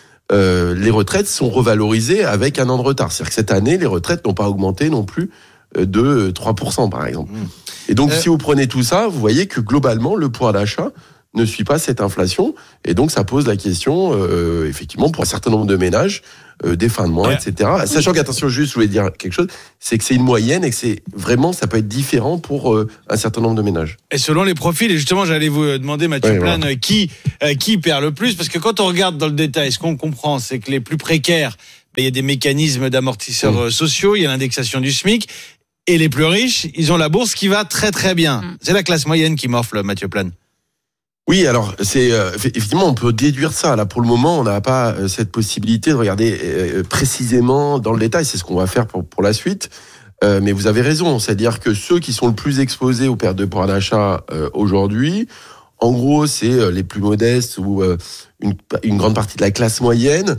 les retraites sont revalorisées avec un an de retard. C'est-à-dire que cette année, les retraites n'ont pas augmenté non plus de 3%, par exemple. Et donc, si vous prenez tout ça, vous voyez que globalement, le pouvoir d'achat ne suit pas cette inflation. Et donc, ça pose la question, effectivement, pour un certain nombre de ménages, des fins de mois, etc. Sachant qu'attention, juste, je voulais dire quelque chose, c'est que c'est une moyenne et que c'est vraiment, ça peut être différent pour un certain nombre de ménages. Et selon les profils, et justement, j'allais vous demander, Mathieu Plane, voilà. Qui perd le plus? Parce que quand on regarde dans le détail, ce qu'on comprend, c'est que les plus précaires, il y a des mécanismes d'amortisseurs sociaux, il y a l'indexation du SMIC, et les plus riches, ils ont la bourse qui va très très bien. C'est la classe moyenne qui morfle, Mathieu Plane. Oui, alors c'est effectivement on peut déduire ça. Là, pour le moment, on n'a pas cette possibilité de regarder précisément dans le détail. C'est ce qu'on va faire pour la suite. Mais vous avez raison, c'est-à-dire que ceux qui sont le plus exposés aux pertes de pouvoir d'achat aujourd'hui, en gros, c'est les plus modestes ou une grande partie de la classe moyenne.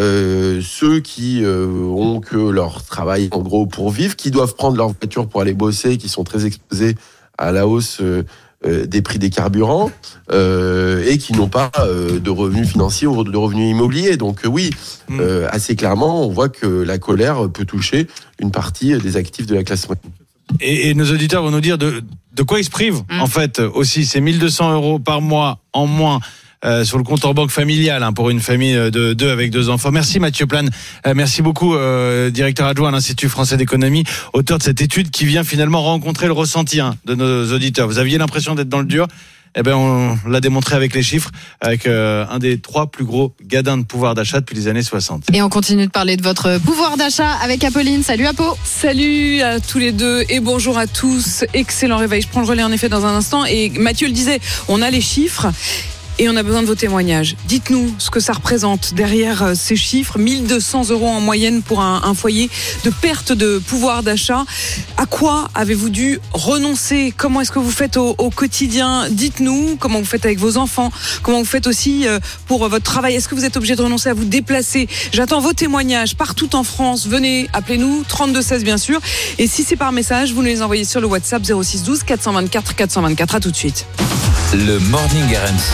Ceux qui ont que leur travail en gros pour vivre, qui doivent prendre leur voiture pour aller bosser, qui sont très exposés à la hausse des prix des carburants et qui n'ont pas de revenus financiers ou de revenus immobiliers. Donc assez clairement, on voit que la colère peut toucher une partie des actifs de la classe moyenne. Et nos auditeurs vont nous dire de quoi ils se privent. En fait, aussi, c'est 1 200 € par mois en moins sur le compte en banque familial pour une famille de 2 avec 2 enfants. Merci Mathieu Plane, merci beaucoup, directeur adjoint à l'Institut français d'économie, auteur de cette étude qui vient finalement rencontrer le ressenti de nos auditeurs. Vous aviez l'impression d'être dans le dur, on l'a démontré avec les chiffres, avec un des 3 plus gros gadins de pouvoir d'achat depuis les années 60. Et on continue de parler de votre pouvoir d'achat avec Apolline. Salut Apo. Salut à tous les deux et bonjour à tous. Excellent réveil. Je prends le relais en effet dans un instant. Et Mathieu le disait, on a les chiffres. Et on a besoin de vos témoignages. Dites-nous ce que ça représente derrière ces chiffres. 1 200 € en moyenne pour un foyer de perte de pouvoir d'achat. À quoi avez-vous dû renoncer? Comment est-ce que vous faites au quotidien? Dites-nous comment vous faites avec vos enfants. Comment vous faites aussi pour votre travail. Est-ce que vous êtes obligé de renoncer à vous déplacer? J'attends vos témoignages partout en France. Venez, appelez-nous, 32 16 bien sûr. Et si c'est par message, vous nous les envoyez sur le WhatsApp 06 12 424 424. À tout de suite. Le Morning RMC.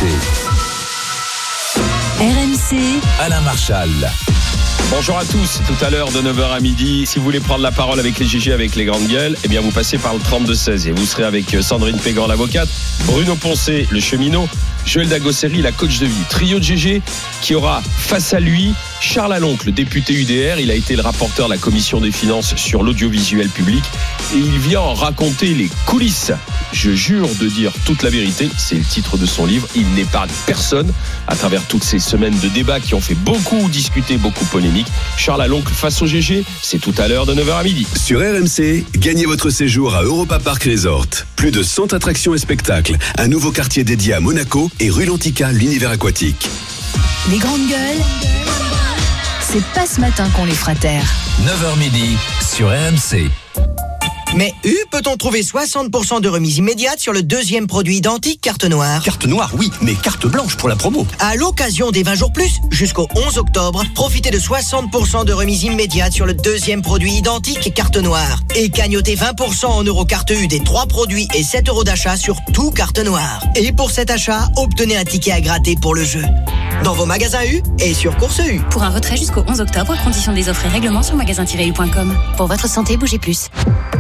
RMC, Alain Marchal. Bonjour à tous, tout à l'heure de 9h à midi. Si vous voulez prendre la parole avec les GG, avec les grandes gueules, vous passez par le 32-16 et vous serez avec Sandrine Pégan, l'avocate, Bruno Poncé, le cheminot, Joël Dagosseri, la coach de vie. Trio de GG qui aura face à lui Charles Aloncle, le député UDR. Il a été le rapporteur de la commission des finances sur l'audiovisuel public et il vient en raconter les coulisses. Je jure de dire toute la vérité, c'est le titre de son livre. Il n'épargne personne à travers toutes ces semaines de débats qui ont fait beaucoup discuter, beaucoup polémique. Charles Aloncle face au GG, c'est tout à l'heure de 9h à midi. Sur RMC, gagnez votre séjour à Europa Park Resort. Plus de 100 attractions et spectacles, un nouveau quartier dédié à Monaco et rue Lantica, l'univers aquatique. les grandes gueules, c'est pas ce matin qu'on les fera taire. 9h midi sur RMC. Mais peut-on trouver 60% de remise immédiate sur le deuxième produit identique carte noire? Carte noire, oui, mais carte blanche pour la promo. À l'occasion des 20 jours plus, jusqu'au 11 octobre, profitez de 60% de remise immédiate sur le deuxième produit identique carte noire. Et cagnotez 20% en euros carte U des 3 produits et 7 € d'achat sur tout carte noire. Et pour cet achat, obtenez un ticket à gratter pour le jeu. Dans vos magasins U et sur Course U. Pour un retrait jusqu'au 11 octobre, conditions des offres et règlements sur magasin-u.com. Pour votre santé, bougez plus.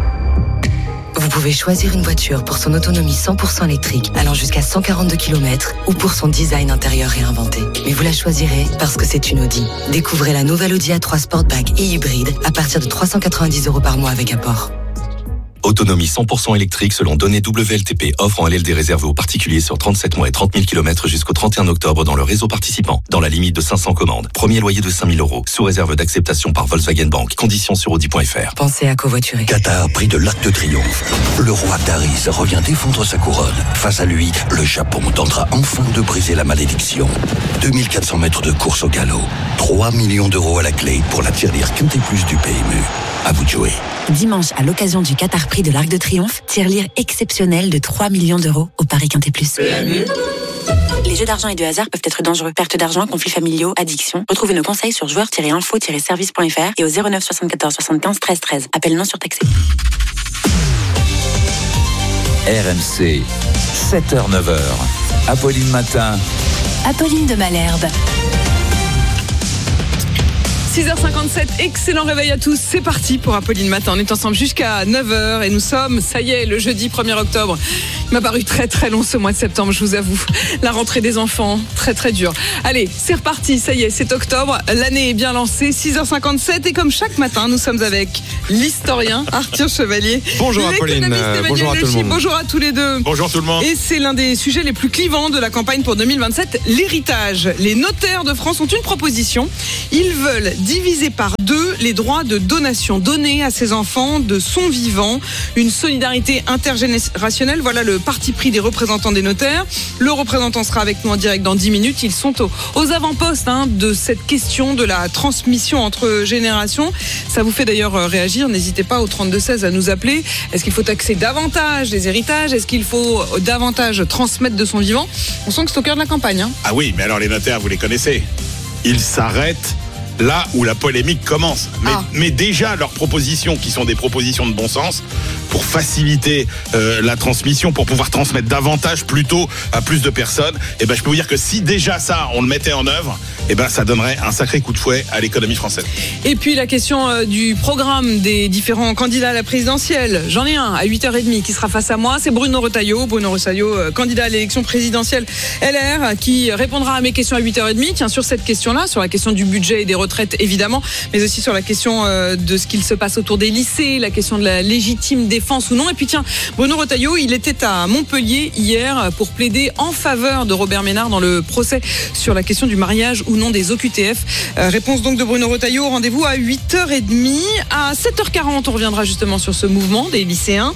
Vous pouvez choisir une voiture pour son autonomie 100% électrique allant jusqu'à 142 km ou pour son design intérieur réinventé. Mais vous la choisirez parce que c'est une Audi. Découvrez la nouvelle Audi A3 Sportback et hybride à partir de 390 € par mois avec apport. Autonomie 100% électrique selon données WLTP. Offre en LLD réservée aux particuliers sur 37 mois et 30 000 km jusqu'au 31 octobre dans le réseau participant. Dans la limite de 500 commandes. Premier loyer de 5 000 €. Sous réserve d'acceptation par Volkswagen Bank. Conditions sur Audi.fr. Pensez à covoiturer. Qatar, prix de l'Arc de Triomphe. Le roi Taris revient défendre sa couronne. Face à lui, le Japon tentera enfin de briser la malédiction. 2400 mètres de course au galop. 3 millions d'euros à la clé pour la tirelire Quintet Plus du PMU. À vous de jouer. Dimanche, à l'occasion du Qatar Prix de l'Arc de Triomphe, tirelire exceptionnelle de 3 millions d'euros au Paris Quintet Plus. PMU. Les jeux d'argent et de hasard peuvent être dangereux. Perte d'argent, conflits familiaux, addiction. Retrouvez nos conseils sur joueurs-info-service.fr et au 09 74 75 13 13. Appel non surtaxé. RMC, 7h-9h. Apolline Matin. Apolline de Malherbe. 6h57, excellent réveil à tous. C'est parti pour Apolline Matin. On est ensemble jusqu'à 9h et nous sommes, ça y est, le jeudi 1er octobre. Il m'a paru très très long ce mois de septembre, je vous avoue. La rentrée des enfants, très très dur. Allez, c'est reparti, ça y est, c'est octobre. L'année est bien lancée, 6h57 et comme chaque matin, nous sommes avec l'historien Arthur Chevalier. Bonjour Apolline, bonjour à tout le monde. Bonjour à tous les deux. Bonjour tout le monde. Et c'est l'un des sujets les plus clivants de la campagne pour 2027, l'héritage. Les notaires de France ont une proposition. Ils veulent diviser par 2 les droits de donation donnés à ses enfants de son vivant. Une solidarité intergénérationnelle, voilà le parti pris des représentants des notaires. Le représentant sera avec nous en direct dans 10 minutes. Ils sont aux avant-postes de cette question de la transmission entre générations. Ça vous fait d'ailleurs réagir. N'hésitez pas au 32-16 à nous appeler. Est-ce qu'il faut taxer davantage les héritages? Est-ce qu'il faut davantage transmettre de son vivant? On sent que c'est au cœur de la campagne. Ah oui, mais alors les notaires, vous les connaissez. Ils s'arrêtent là où la polémique commence. Mais déjà, leurs propositions, qui sont des propositions de bon sens, pour faciliter la transmission, pour pouvoir transmettre davantage, plutôt à plus de personnes, je peux vous dire que si déjà ça, on le mettait en œuvre, ça donnerait un sacré coup de fouet à l'économie française. Et puis la question du programme des différents candidats à la présidentielle. J'en ai un à 8h30 qui sera face à moi. C'est Bruno Retailleau. Bruno Retailleau, candidat à l'élection présidentielle LR, qui répondra à mes questions à 8h30. Tiens, sur cette question-là, sur la question du budget et des retraites, évidemment, mais aussi sur la question de ce qu'il se passe autour des lycées, la question de la légitime défense ou non. Et puis tiens, Bruno Retailleau, il était à Montpellier hier pour plaider en faveur de Robert Ménard dans le procès sur la question du mariage ou non des OQTF. Réponse donc de Bruno Retailleau. Rendez-vous à 8h30. À 7h40, on reviendra justement sur ce mouvement des lycéens.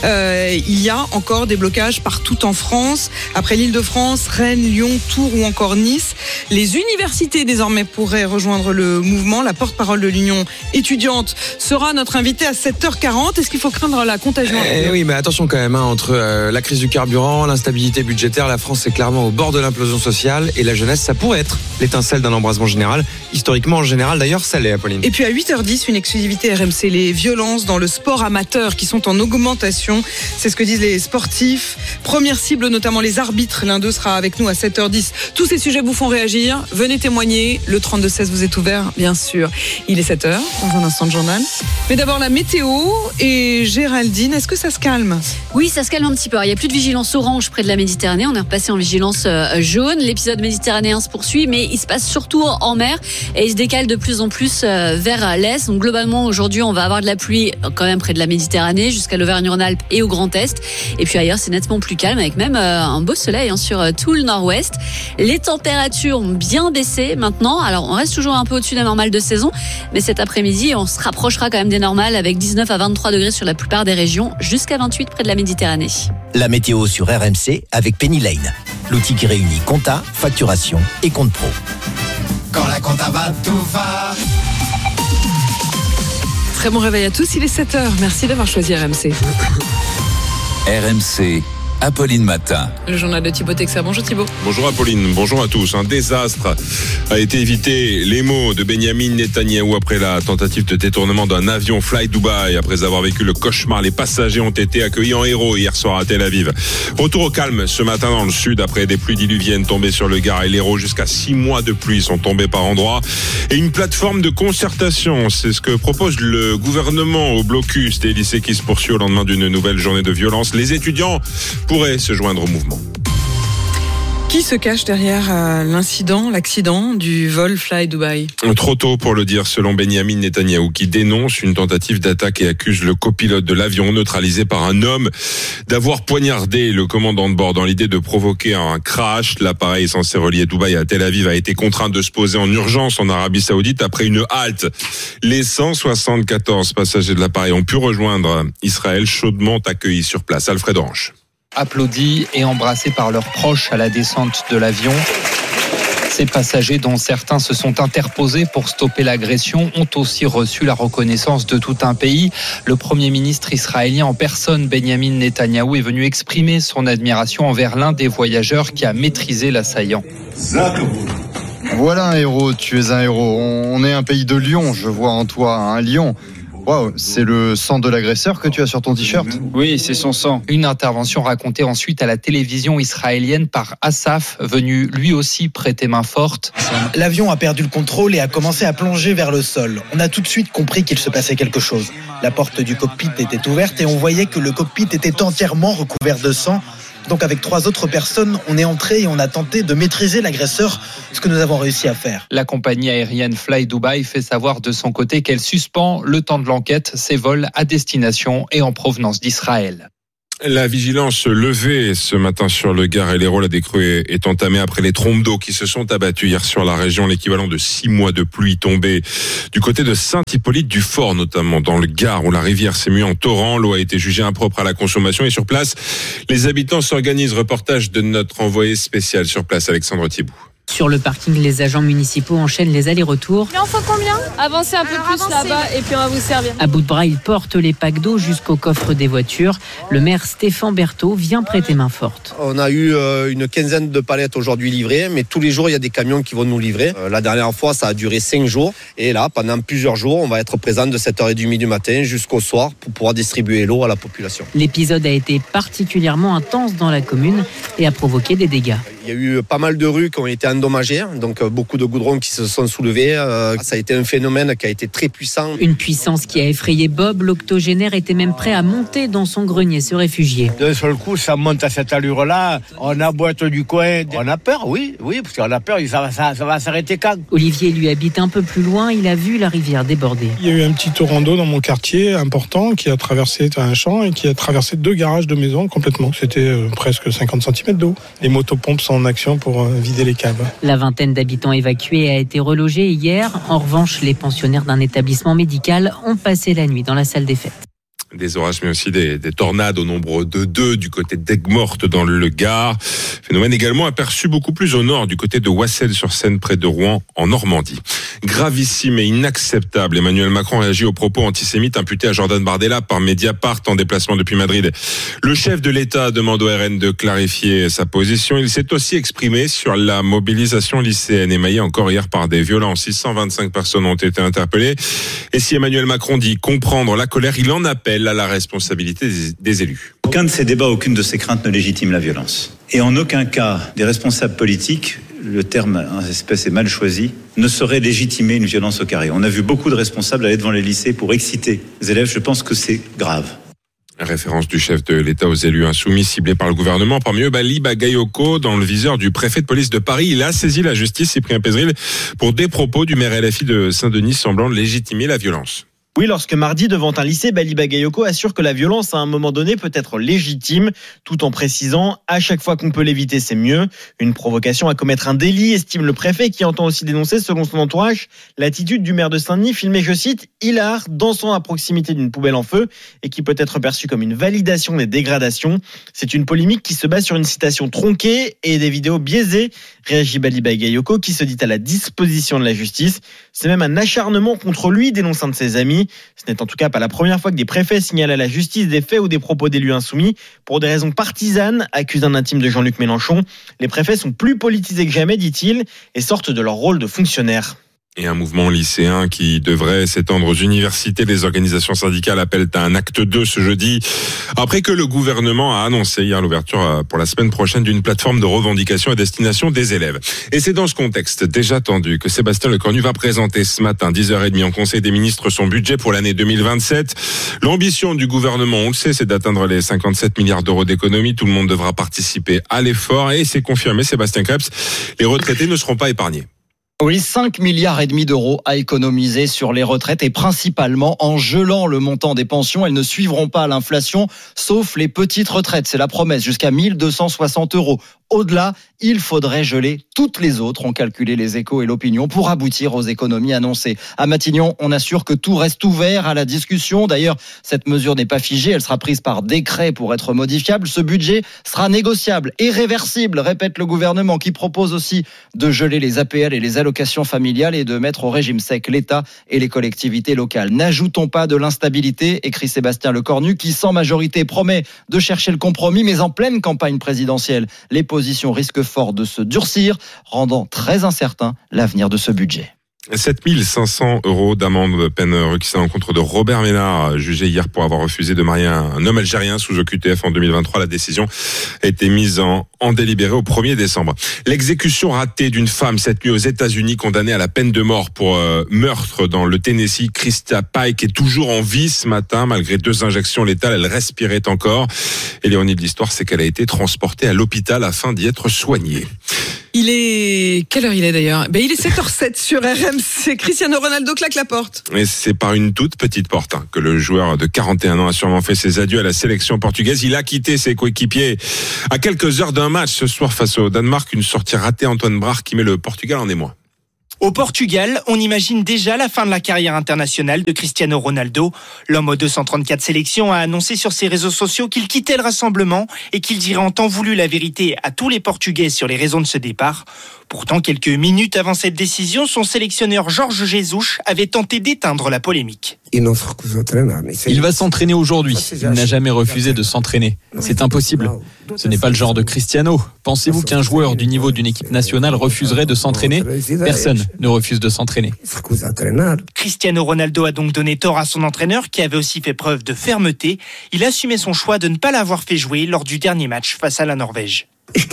Il y a encore des blocages partout en France. Après l'Île-de-France, Rennes, Lyon, Tours ou encore Nice. Les universités désormais pourraient rejoindre le mouvement. La porte-parole de l'Union étudiante sera notre invitée à 7h40. Est-ce qu'il faut craindre la contagion? Oui, mais attention quand même, entre la crise du carburant, l'instabilité budgétaire, la France est clairement au bord de l'implosion sociale et la jeunesse, ça pourrait être l'étincelle d'un embrasement général. Historiquement, en général, d'ailleurs, ça l'est, Apolline. Et puis à 8h10, une exclusivité RMC, les violences dans le sport amateur qui sont en augmentation. C'est ce que disent les sportifs. Première cible, notamment les arbitres. L'un d'eux sera avec nous à 7h10. Tous ces sujets vous font réagir. Venez témoigner. Le 32-16 vous est ouvert, bien sûr. Il est 7h, dans un instant de journal. Mais d'abord, la météo. Et Géraldine, est-ce que ça se calme? Oui, ça se calme un petit peu. Il n'y a plus de vigilance orange près de la Méditerranée. On est repassé en vigilance jaune. L'épisode méditerranéen se poursuit, mais il se passe surtout en mer et il se décale de plus en plus vers l'est. Donc globalement, aujourd'hui, on va avoir de la pluie quand même près de la Méditerranée jusqu'à l'Auvergne-Rhône-Alpes et au Grand Est. Et puis ailleurs, c'est nettement plus calme avec même un beau soleil sur tout le nord-ouest. Les températures ont bien baissé maintenant. Alors, on reste toujours un peu au-dessus de la normale de saison, mais cet après-midi, on se rapprochera quand même des normales avec 19 à 23 degrés sur la plupart des régions, jusqu'à 28 près de la Méditerranée. La météo sur RMC avec Penny Lane, l'outil qui réunit compta, facturation et compte pro. Quand la compta va, tout va. Très bon réveil à tous, il est 7h. Merci d'avoir choisi RMC. RMC, Apolline Matin. Le journal de Thibaut Texer. Bonjour Thibaut. Bonjour Apolline, bonjour à tous. Un désastre a été évité. Les mots de Benyamin Netanyahou après la tentative de détournement d'un avion Fly Dubai. Après avoir vécu le cauchemar, les passagers ont été accueillis en héros hier soir à Tel Aviv. Retour au calme ce matin dans le sud après des pluies diluviennes tombées sur le Gard et l'Hérault. Jusqu'à 6 mois de pluie sont tombés par endroits. Et une plateforme de concertation, c'est ce que propose le gouvernement au blocus des lycées qui se poursuit au lendemain d'une nouvelle journée de violence. Les étudiants pourraient se joindre au mouvement. Qui se cache derrière l'accident du vol Fly Dubai? Trop tôt pour le dire, selon Benyamin Netanyahou, qui dénonce une tentative d'attaque et accuse le copilote de l'avion neutralisé par un homme d'avoir poignardé le commandant de bord dans l'idée de provoquer un crash. L'appareil censé relier Dubaï à Tel Aviv a été contraint de se poser en urgence en Arabie Saoudite après une halte. Les 174 passagers de l'appareil ont pu rejoindre Israël, chaudement accueillis sur place. Alfred Orange. Applaudis et embrassés par leurs proches à la descente de l'avion. Ces passagers, dont certains se sont interposés pour stopper l'agression, ont aussi reçu la reconnaissance de tout un pays. Le Premier ministre israélien en personne, Benyamin Netanyahou, est venu exprimer son admiration envers l'un des voyageurs qui a maîtrisé l'assaillant. Voilà un héros, tu es un héros. On est un pays de lions, je vois en toi un lion. Waouh, c'est le sang de l'agresseur que tu as sur ton t-shirt ? Oui, c'est son sang. Une intervention racontée ensuite à la télévision israélienne par Asaf, venu lui aussi prêter main forte. L'avion a perdu le contrôle et a commencé à plonger vers le sol. On a tout de suite compris qu'il se passait quelque chose. La porte du cockpit était ouverte et on voyait que le cockpit était entièrement recouvert de sang. Donc avec 3 autres personnes, on est entré et on a tenté de maîtriser l'agresseur, ce que nous avons réussi à faire. La compagnie aérienne Fly Dubai fait savoir de son côté qu'elle suspend le temps de l'enquête ses vols à destination et en provenance d'Israël. La vigilance levée ce matin sur le Gard et l'Hérault. La décrue est entamée après les trompes d'eau qui se sont abattues hier sur la région. L'équivalent de 6 mois de pluie tombée du côté de Saint-Hippolyte-du-Fort, notamment dans le Gard, où la rivière s'est mue en torrent. L'eau a été jugée impropre à la consommation et sur place, les habitants s'organisent. Reportage de notre envoyé spécial sur place, Alexandre Thibault. Sur le parking, les agents municipaux enchaînent les allers-retours. Il en faut combien ? Avancez un peu plus là-bas et puis on va vous servir. À bout de bras, ils portent les packs d'eau jusqu'au coffre des voitures. Le maire Stéphane Berthaud vient prêter main forte. On a eu une quinzaine de palettes aujourd'hui livrées, mais tous les jours, il y a des camions qui vont nous livrer. La dernière fois, ça a duré 5 jours. Et là, pendant plusieurs jours, on va être présent de 7h30 du matin jusqu'au soir pour pouvoir distribuer l'eau à la population. L'épisode a été particulièrement intense dans la commune et a provoqué des dégâts. Il y a eu pas mal de rues qui ont été endommagées, donc beaucoup de goudrons qui se sont soulevés. Ça a été un phénomène qui a été très puissant. Une puissance qui a effrayé Bob. L'octogénaire était même prêt à monter dans son grenier se réfugier. D'un seul coup, ça monte à cette allure-là. On aboite du coin. On a peur, oui, parce qu'on a peur. Ça va s'arrêter quand ? Olivier lui habite un peu plus loin. Il a vu la rivière déborder. Il y a eu un petit torrent d'eau dans mon quartier important qui a traversé un champ et qui a traversé 2 garages de maisons complètement. C'était presque 50 cm d'eau. Les motopompes sont en action pour vider les caves. La vingtaine d'habitants évacués a été relogée hier. En revanche, les pensionnaires d'un établissement médical ont passé la nuit dans la salle des fêtes. Des orages, mais aussi des tornades au nombre de 2 du côté d'Aigues-Mortes dans le Gard. Phénomène également aperçu beaucoup plus au nord, du côté de Wassel-sur-Seine, près de Rouen, en Normandie. Gravissime et inacceptable. Emmanuel Macron réagit aux propos antisémites imputés à Jordan Bardella par Mediapart en déplacement depuis Madrid. Le chef de l'État demande au RN de clarifier sa position. Il s'est aussi exprimé sur la mobilisation lycéenne émaillée encore hier par des violences. 625 personnes ont été interpellées. Et si Emmanuel Macron dit comprendre la colère, il en appelle à la responsabilité des élus. Aucun de ces débats, aucune de ces craintes ne légitime la violence. Et en aucun cas, des responsables politiques, le terme en espèce est mal choisi, ne saurait légitimer une violence au carré. On a vu beaucoup de responsables aller devant les lycées pour exciter les élèves. Je pense que c'est grave. Référence du chef de l'État aux élus insoumis ciblés par le gouvernement. Parmi eux, Ali Bagayoko, dans le viseur du préfet de police de Paris. Il a saisi la justice, Cyprien Pézeril, pour des propos du maire LFI de Saint-Denis semblant légitimer la violence. Oui, lorsque mardi, devant un lycée, Bali Bagayoko assure que la violence, à un moment donné, peut être légitime, tout en précisant « à chaque fois qu'on peut l'éviter, c'est mieux ». Une provocation à commettre un délit, estime le préfet, qui entend aussi dénoncer, selon son entourage, l'attitude du maire de Saint-Denis, filmé, je cite, « hilar, dansant à proximité d'une poubelle en feu » et qui peut être perçue comme une validation des dégradations. C'est une polémique qui se base sur une citation tronquée et des vidéos biaisées, réagit Bali Bagayoko, qui se dit à la disposition de la justice. C'est même un acharnement contre lui, dénonce un de ses amis. Ce n'est en tout cas pas la première fois que des préfets signalent à la justice des faits ou des propos d'élus insoumis pour des raisons partisanes, accuse un intime de Jean-Luc Mélenchon. Les préfets sont plus politisés que jamais, dit-il, et sortent de leur rôle de fonctionnaire. Et un mouvement lycéen qui devrait s'étendre aux universités. Les organisations syndicales appellent à un acte 2 ce jeudi, après que le gouvernement a annoncé hier l'ouverture pour la semaine prochaine d'une plateforme de revendication à destination des élèves. Et c'est dans ce contexte déjà tendu que Sébastien Lecornu va présenter ce matin, 10h30 en Conseil des ministres, son budget pour l'année 2027. L'ambition du gouvernement, on le sait, c'est d'atteindre les 57 milliards d'euros d'économie. Tout le monde devra participer à l'effort et c'est confirmé, Sébastien Krebs, les retraités ne seront pas épargnés. Oui, 5,5 milliards d'euros à économiser sur les retraites et principalement en gelant le montant des pensions. Elles ne suivront pas l'inflation, sauf les petites retraites. C'est la promesse, jusqu'à 1 260 euros Au-delà, il faudrait geler toutes les autres, ont calculé les Échos et l'Opinion, pour aboutir aux économies annoncées. À Matignon, on assure que tout reste ouvert à la discussion. D'ailleurs, cette mesure n'est pas figée, elle sera prise par décret pour être modifiable. Ce budget sera négociable et réversible, répète le gouvernement, qui propose aussi de geler les APL et les allocations familiales et de mettre au régime sec l'État et les collectivités locales. N'ajoutons pas de l'instabilité, écrit Sébastien Lecornu, qui sans majorité promet de chercher le compromis, mais en pleine campagne présidentielle, les positions risquent fort de se durcir, rendant très incertain l'avenir de ce budget. 7 500 € d'amende, peine requise à l'encontre de Robert Ménard, jugé hier pour avoir refusé de marier un homme algérien sous OQTF en 2023. La décision a été mise en délibéré au 1er décembre. L'exécution ratée d'une femme cette nuit aux États-Unis, condamnée à la peine de mort pour meurtre dans le Tennessee. Christa Pike est toujours en vie ce matin, malgré 2 injections létales. Elle respirait encore. Et l'ironie de l'histoire, c'est qu'elle a été transportée à l'hôpital afin d'y être soignée. Quelle heure il est d'ailleurs? Il est 7h07 sur RMC. Cristiano Ronaldo claque la porte. Et c'est par une toute petite porte que le joueur de 41 ans a sûrement fait ses adieux à la sélection portugaise. Il a quitté ses coéquipiers à quelques heures d'un match ce soir face au Danemark. Une sortie ratée, Antoine Brach, qui met le Portugal en émoi. Au Portugal, on imagine déjà la fin de la carrière internationale de Cristiano Ronaldo. L'homme aux 234 sélections a annoncé sur ses réseaux sociaux qu'il quittait le rassemblement et qu'il dirait en temps voulu la vérité à tous les Portugais sur les raisons de ce départ. Pourtant, quelques minutes avant cette décision, son sélectionneur Jorge Jesus avait tenté d'éteindre la polémique. Il va s'entraîner aujourd'hui. Il n'a jamais refusé de s'entraîner. C'est impossible. Ce n'est pas le genre de Cristiano. Pensez-vous qu'un joueur du niveau d'une équipe nationale refuserait de s'entraîner ? Personne ne refuse de s'entraîner. Cristiano Ronaldo a donc donné tort à son entraîneur qui avait aussi fait preuve de fermeté. Il assumait son choix de ne pas l'avoir fait jouer lors du dernier match face à la Norvège.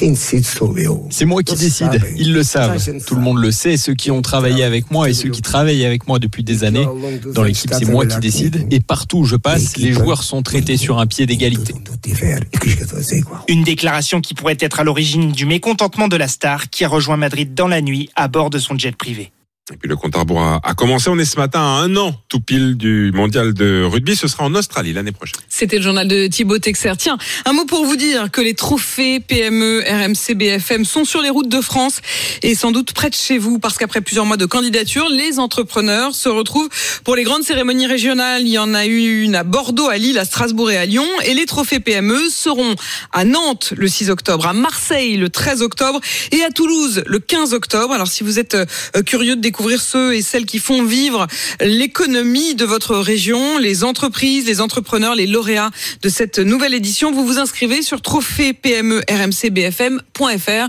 C'est moi qui décide, ils le savent. Tout le monde le sait, ceux qui ont travaillé avec moi et ceux qui travaillent avec moi depuis des années. Dans l'équipe, c'est moi qui décide et partout où je passe, les joueurs sont traités sur un pied d'égalité. Une déclaration qui pourrait être à l'origine du mécontentement de la star qui a rejoint Madrid dans la nuit à bord de son jet privé. Et puis le compte à rebours a commencé. On est ce matin à 1 an tout pile du mondial de rugby. Ce sera en Australie l'année prochaine. C'était le journal de Thibaut Texer. Tiens, un mot pour vous dire que les trophées PME RMC BFM sont sur les routes de France et sans doute près de chez vous, parce qu'après plusieurs mois de candidature, les entrepreneurs se retrouvent pour les grandes cérémonies régionales. Il y en a eu une à Bordeaux, à Lille, à Strasbourg et à Lyon. Et les trophées PME seront à Nantes le 6 octobre, à Marseille le 13 octobre et à Toulouse le 15 octobre. Alors si vous êtes curieux de découvrir ceux et celles qui font vivre l'économie de votre région, les entreprises, les entrepreneurs, les lauréats de cette nouvelle édition, vous vous inscrivez sur trophée-PME-RMC-BFM.fr,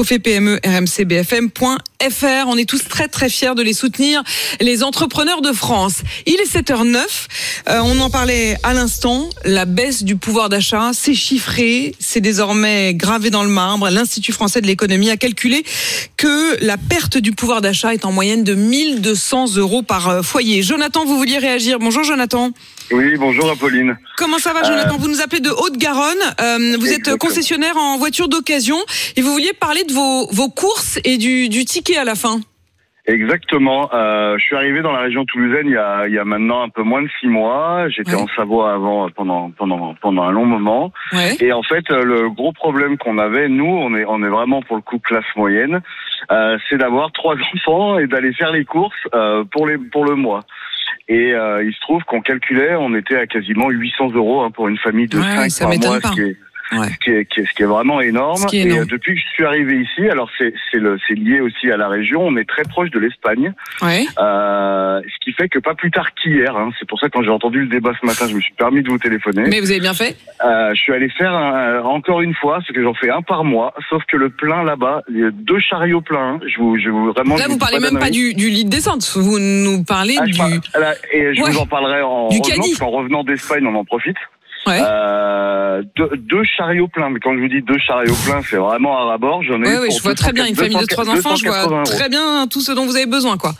trophée-PME-RMC-BFM.fr. On est tous très très fiers de les soutenir, les entrepreneurs de France. Il est 7h09, on en parlait à l'instant, la baisse du pouvoir d'achat, c'est chiffré, c'est désormais gravé dans le marbre. L'Institut français de l'économie a calculé que la perte du pouvoir d'achat est en moyenne de 1 200 € par foyer. Jonathan, vous vouliez réagir. Bonjour Jonathan. Oui, bonjour Apolline. Comment ça va Jonathan? Vous nous appelez de Haute-Garonne. Vous êtes concessionnaire en voiture d'occasion et vous vouliez parler de vos courses et du ticket à la fin. Exactement. Je suis arrivé dans la région toulousaine il y a maintenant un peu moins de 6 mois. J'étais en Savoie avant pendant un long moment. Ouais. Et en fait, le gros problème qu'on avait, nous, on est vraiment pour le coup classe moyenne, c'est d'avoir 3 enfants et d'aller faire les courses pour le mois. Et il se trouve qu'on calculait, on était à quasiment 800 € pour une famille de 5 par mois, ce qui est vraiment énorme. Et depuis que je suis arrivé ici, alors c'est lié aussi à la région, on est très proche de l'Espagne. Ouais. Ce qui fait que pas plus tard qu'hier, c'est pour ça que quand j'ai entendu le débat ce matin, je me suis permis de vous téléphoner. Mais vous avez bien fait. Je suis allé faire encore une fois, ce que j'en fais un par mois, sauf que le plein là-bas, il y a 2 chariots pleins. Je vous vraiment. Là, vous parlez même pas du lit de descente, vous nous parlez du. Je vous en parlerai en revenant d'Espagne, on en profite. Ouais. 2 chariots pleins, mais quand je vous dis 2 chariots pleins, c'est vraiment à ras-bord. J'en ai je vois très bien une famille de 3 enfants, je vois très bien tout ce dont vous avez besoin, quoi.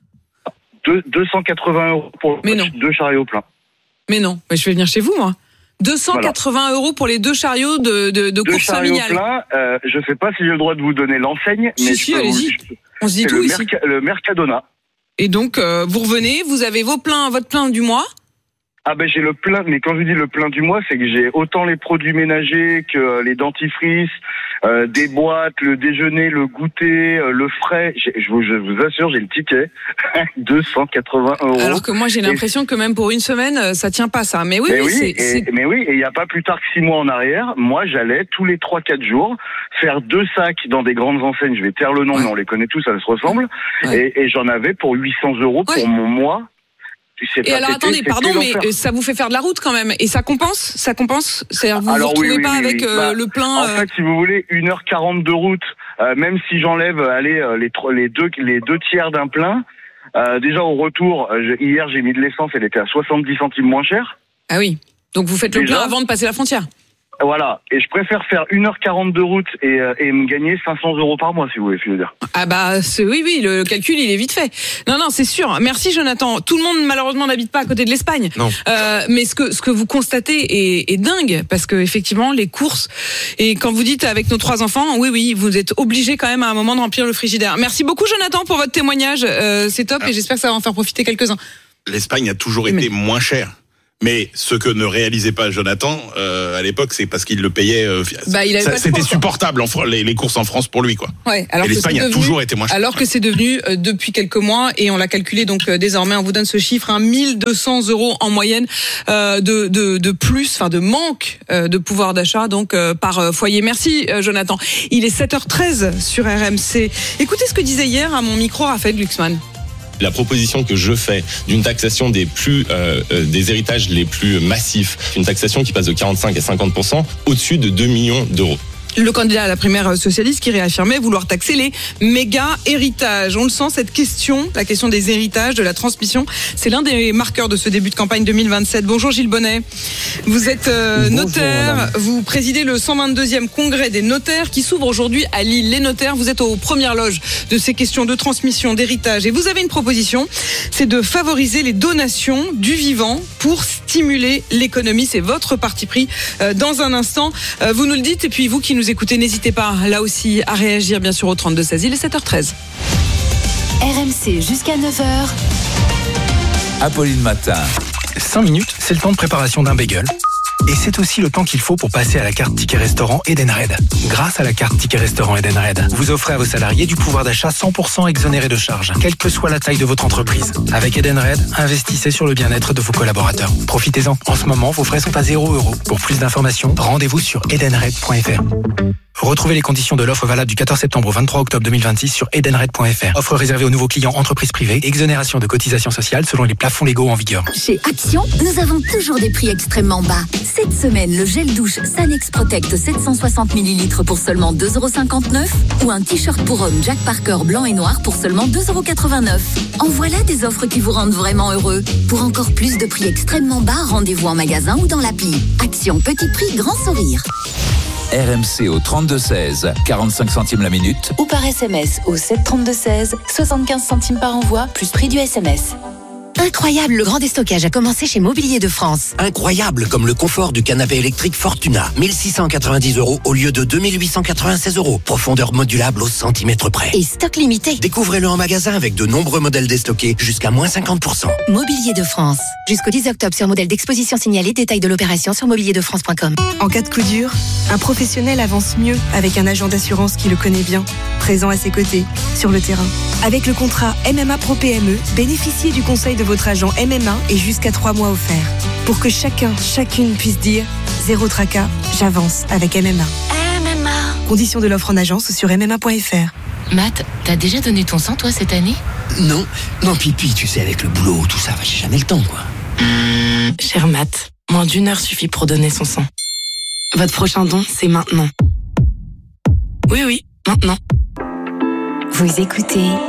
280 € pour 2 chariots pleins. Mais non, je vais venir chez vous, moi. 280 € pour les 2 chariots de course familiale. Pleins, je sais pas si j'ai le droit de vous donner l'enseigne, mais allez-y. On se dit tout ici. Le Mercadona. Et donc, vous revenez, vous avez votre plein du mois. Ah ben j'ai le plein, mais quand je dis le plein du mois, c'est que j'ai autant les produits ménagers que les dentifrices, des boîtes, le déjeuner, le goûter, le frais. Je vous assure, j'ai le ticket, 280 €. Alors que moi j'ai l'impression que même pour une semaine, ça tient pas ça. Mais oui, et il y a pas plus tard que 6 mois en arrière, moi j'allais tous les 3-4 jours faire 2 sacs dans des grandes enseignes. Je vais taire le nom, mais on les connaît tous, ça se ressemble. Ouais. Et j'en avais pour 800 € pour mon mois. Et alors attendez, pardon, mais ça vous fait faire de la route quand même. Et ça compense? C'est-à-dire vous vous retrouvez pas avec le plein. En fait, si vous voulez, 1h40 de route, même si j'enlève les deux tiers d'un plein, déjà au retour, hier j'ai mis de l'essence, elle était à 70 centimes moins cher. Ah oui, donc vous faites le plein avant de passer la frontière. Voilà, et je préfère faire 1h40 de route et me gagner 500 € par mois, si vous voulez, je veux dire. Ah bah oui, le calcul il est vite fait. Non, c'est sûr. Merci Jonathan. Tout le monde malheureusement n'habite pas à côté de l'Espagne. Non. Mais ce que vous constatez est dingue, parce que effectivement les courses, et quand vous dites avec nos 3 enfants, oui, vous êtes obligés quand même à un moment de remplir le frigidaire. Merci beaucoup Jonathan pour votre témoignage. C'est top et j'espère que ça va en faire profiter quelques-uns. L'Espagne a toujours été moins chère. Mais ce que ne réalisait pas Jonathan à l'époque, c'est parce qu'il le payait. C'était supportable les courses en France pour lui, quoi. Ouais. Et l'Espagne a toujours été moins chère. Alors que c'est devenu depuis quelques mois, et on l'a calculé donc désormais, on vous donne ce chiffre, 1200 € en moyenne de plus, de manque de pouvoir d'achat donc par foyer. Merci Jonathan. Il est 7h13 sur RMC. Écoutez ce que disait hier à mon micro Raphaël Glucksmann. La proposition que je fais d'une taxation des héritages les plus massifs, une taxation qui passe de 45 à 50%, au-dessus de 2 millions d'euros. Le candidat à la primaire socialiste qui réaffirmait vouloir taxer les méga héritages. On le sent, cette question, la question des héritages, de la transmission, c'est l'un des marqueurs de ce début de campagne 2027. Bonjour Gilles Bonnet. Vous êtes notaire, vous présidez le 122e congrès des notaires qui s'ouvre aujourd'hui à Lille. Les notaires, vous êtes aux premières loges de ces questions de transmission, d'héritage. Et vous avez une proposition, c'est de favoriser les donations du vivant pour stimuler l'économie. C'est votre parti pris. Dans un instant, vous nous le dites, et puis vous qui nous écoutez, n'hésitez pas là aussi à réagir bien sûr au 32-16. Il est 7h13. RMC jusqu'à 9h. Apolline Matin. 5 minutes, c'est le temps de préparation d'un bagel. Et c'est aussi le temps qu'il faut pour passer à la carte Ticket Restaurant Edenred. Grâce à la carte Ticket Restaurant Edenred, vous offrez à vos salariés du pouvoir d'achat 100% exonéré de charges, quelle que soit la taille de votre entreprise. Avec Edenred, investissez sur le bien-être de vos collaborateurs. Profitez-en. En ce moment, vos frais sont à 0 €. Pour plus d'informations, rendez-vous sur edenred.fr. Retrouvez les conditions de l'offre valable du 14 septembre au 23 octobre 2026 sur edenred.fr. Offre réservée aux nouveaux clients entreprises privées. Exonération de cotisations sociales selon les plafonds légaux en vigueur. Chez Action, nous avons toujours des prix extrêmement bas. Cette semaine, le gel douche Sanex Protect 760 ml pour seulement 2,59 € ou un t-shirt pour homme Jack Parker blanc et noir pour seulement 2,89 €. En voilà des offres qui vous rendent vraiment heureux. Pour encore plus de prix extrêmement bas, rendez-vous en magasin ou dans l'appli. Action, petit prix, grand sourire. RMC au 32-16, 45 centimes la minute. Ou par SMS au 732-16, 75 centimes par envoi, plus prix du SMS. Incroyable, le grand déstockage a commencé chez Mobilier de France. Incroyable, comme le confort du canapé électrique Fortuna. 1690 € au lieu de 2896 €. Profondeur modulable au centimètre près. Et stock limité. Découvrez-le en magasin avec de nombreux modèles déstockés jusqu'à moins 50%. Mobilier de France. Jusqu'au 10 octobre sur modèle d'exposition signalé. Détail de l'opération sur mobilierdefrance.com. En cas de coup dur, un professionnel avance mieux avec un agent d'assurance qui le connaît bien, présent à ses côtés, sur le terrain. Avec le contrat MMA Pro PME, bénéficiez du conseil de votre agent MMA et jusqu'à 3 mois offerts. Pour que chacune puisse dire « Zéro tracas, j'avance avec MMA ». Conditions de l'offre en agence sur MMA.fr. Matt, t'as déjà donné ton sang toi cette année? Non, Pipi, tu sais, avec le boulot, tout ça, j'ai jamais le temps, quoi. Cher Matt, moins d'1 heure suffit pour donner son sang. Votre prochain don, c'est maintenant. Oui, maintenant. Vous écoutez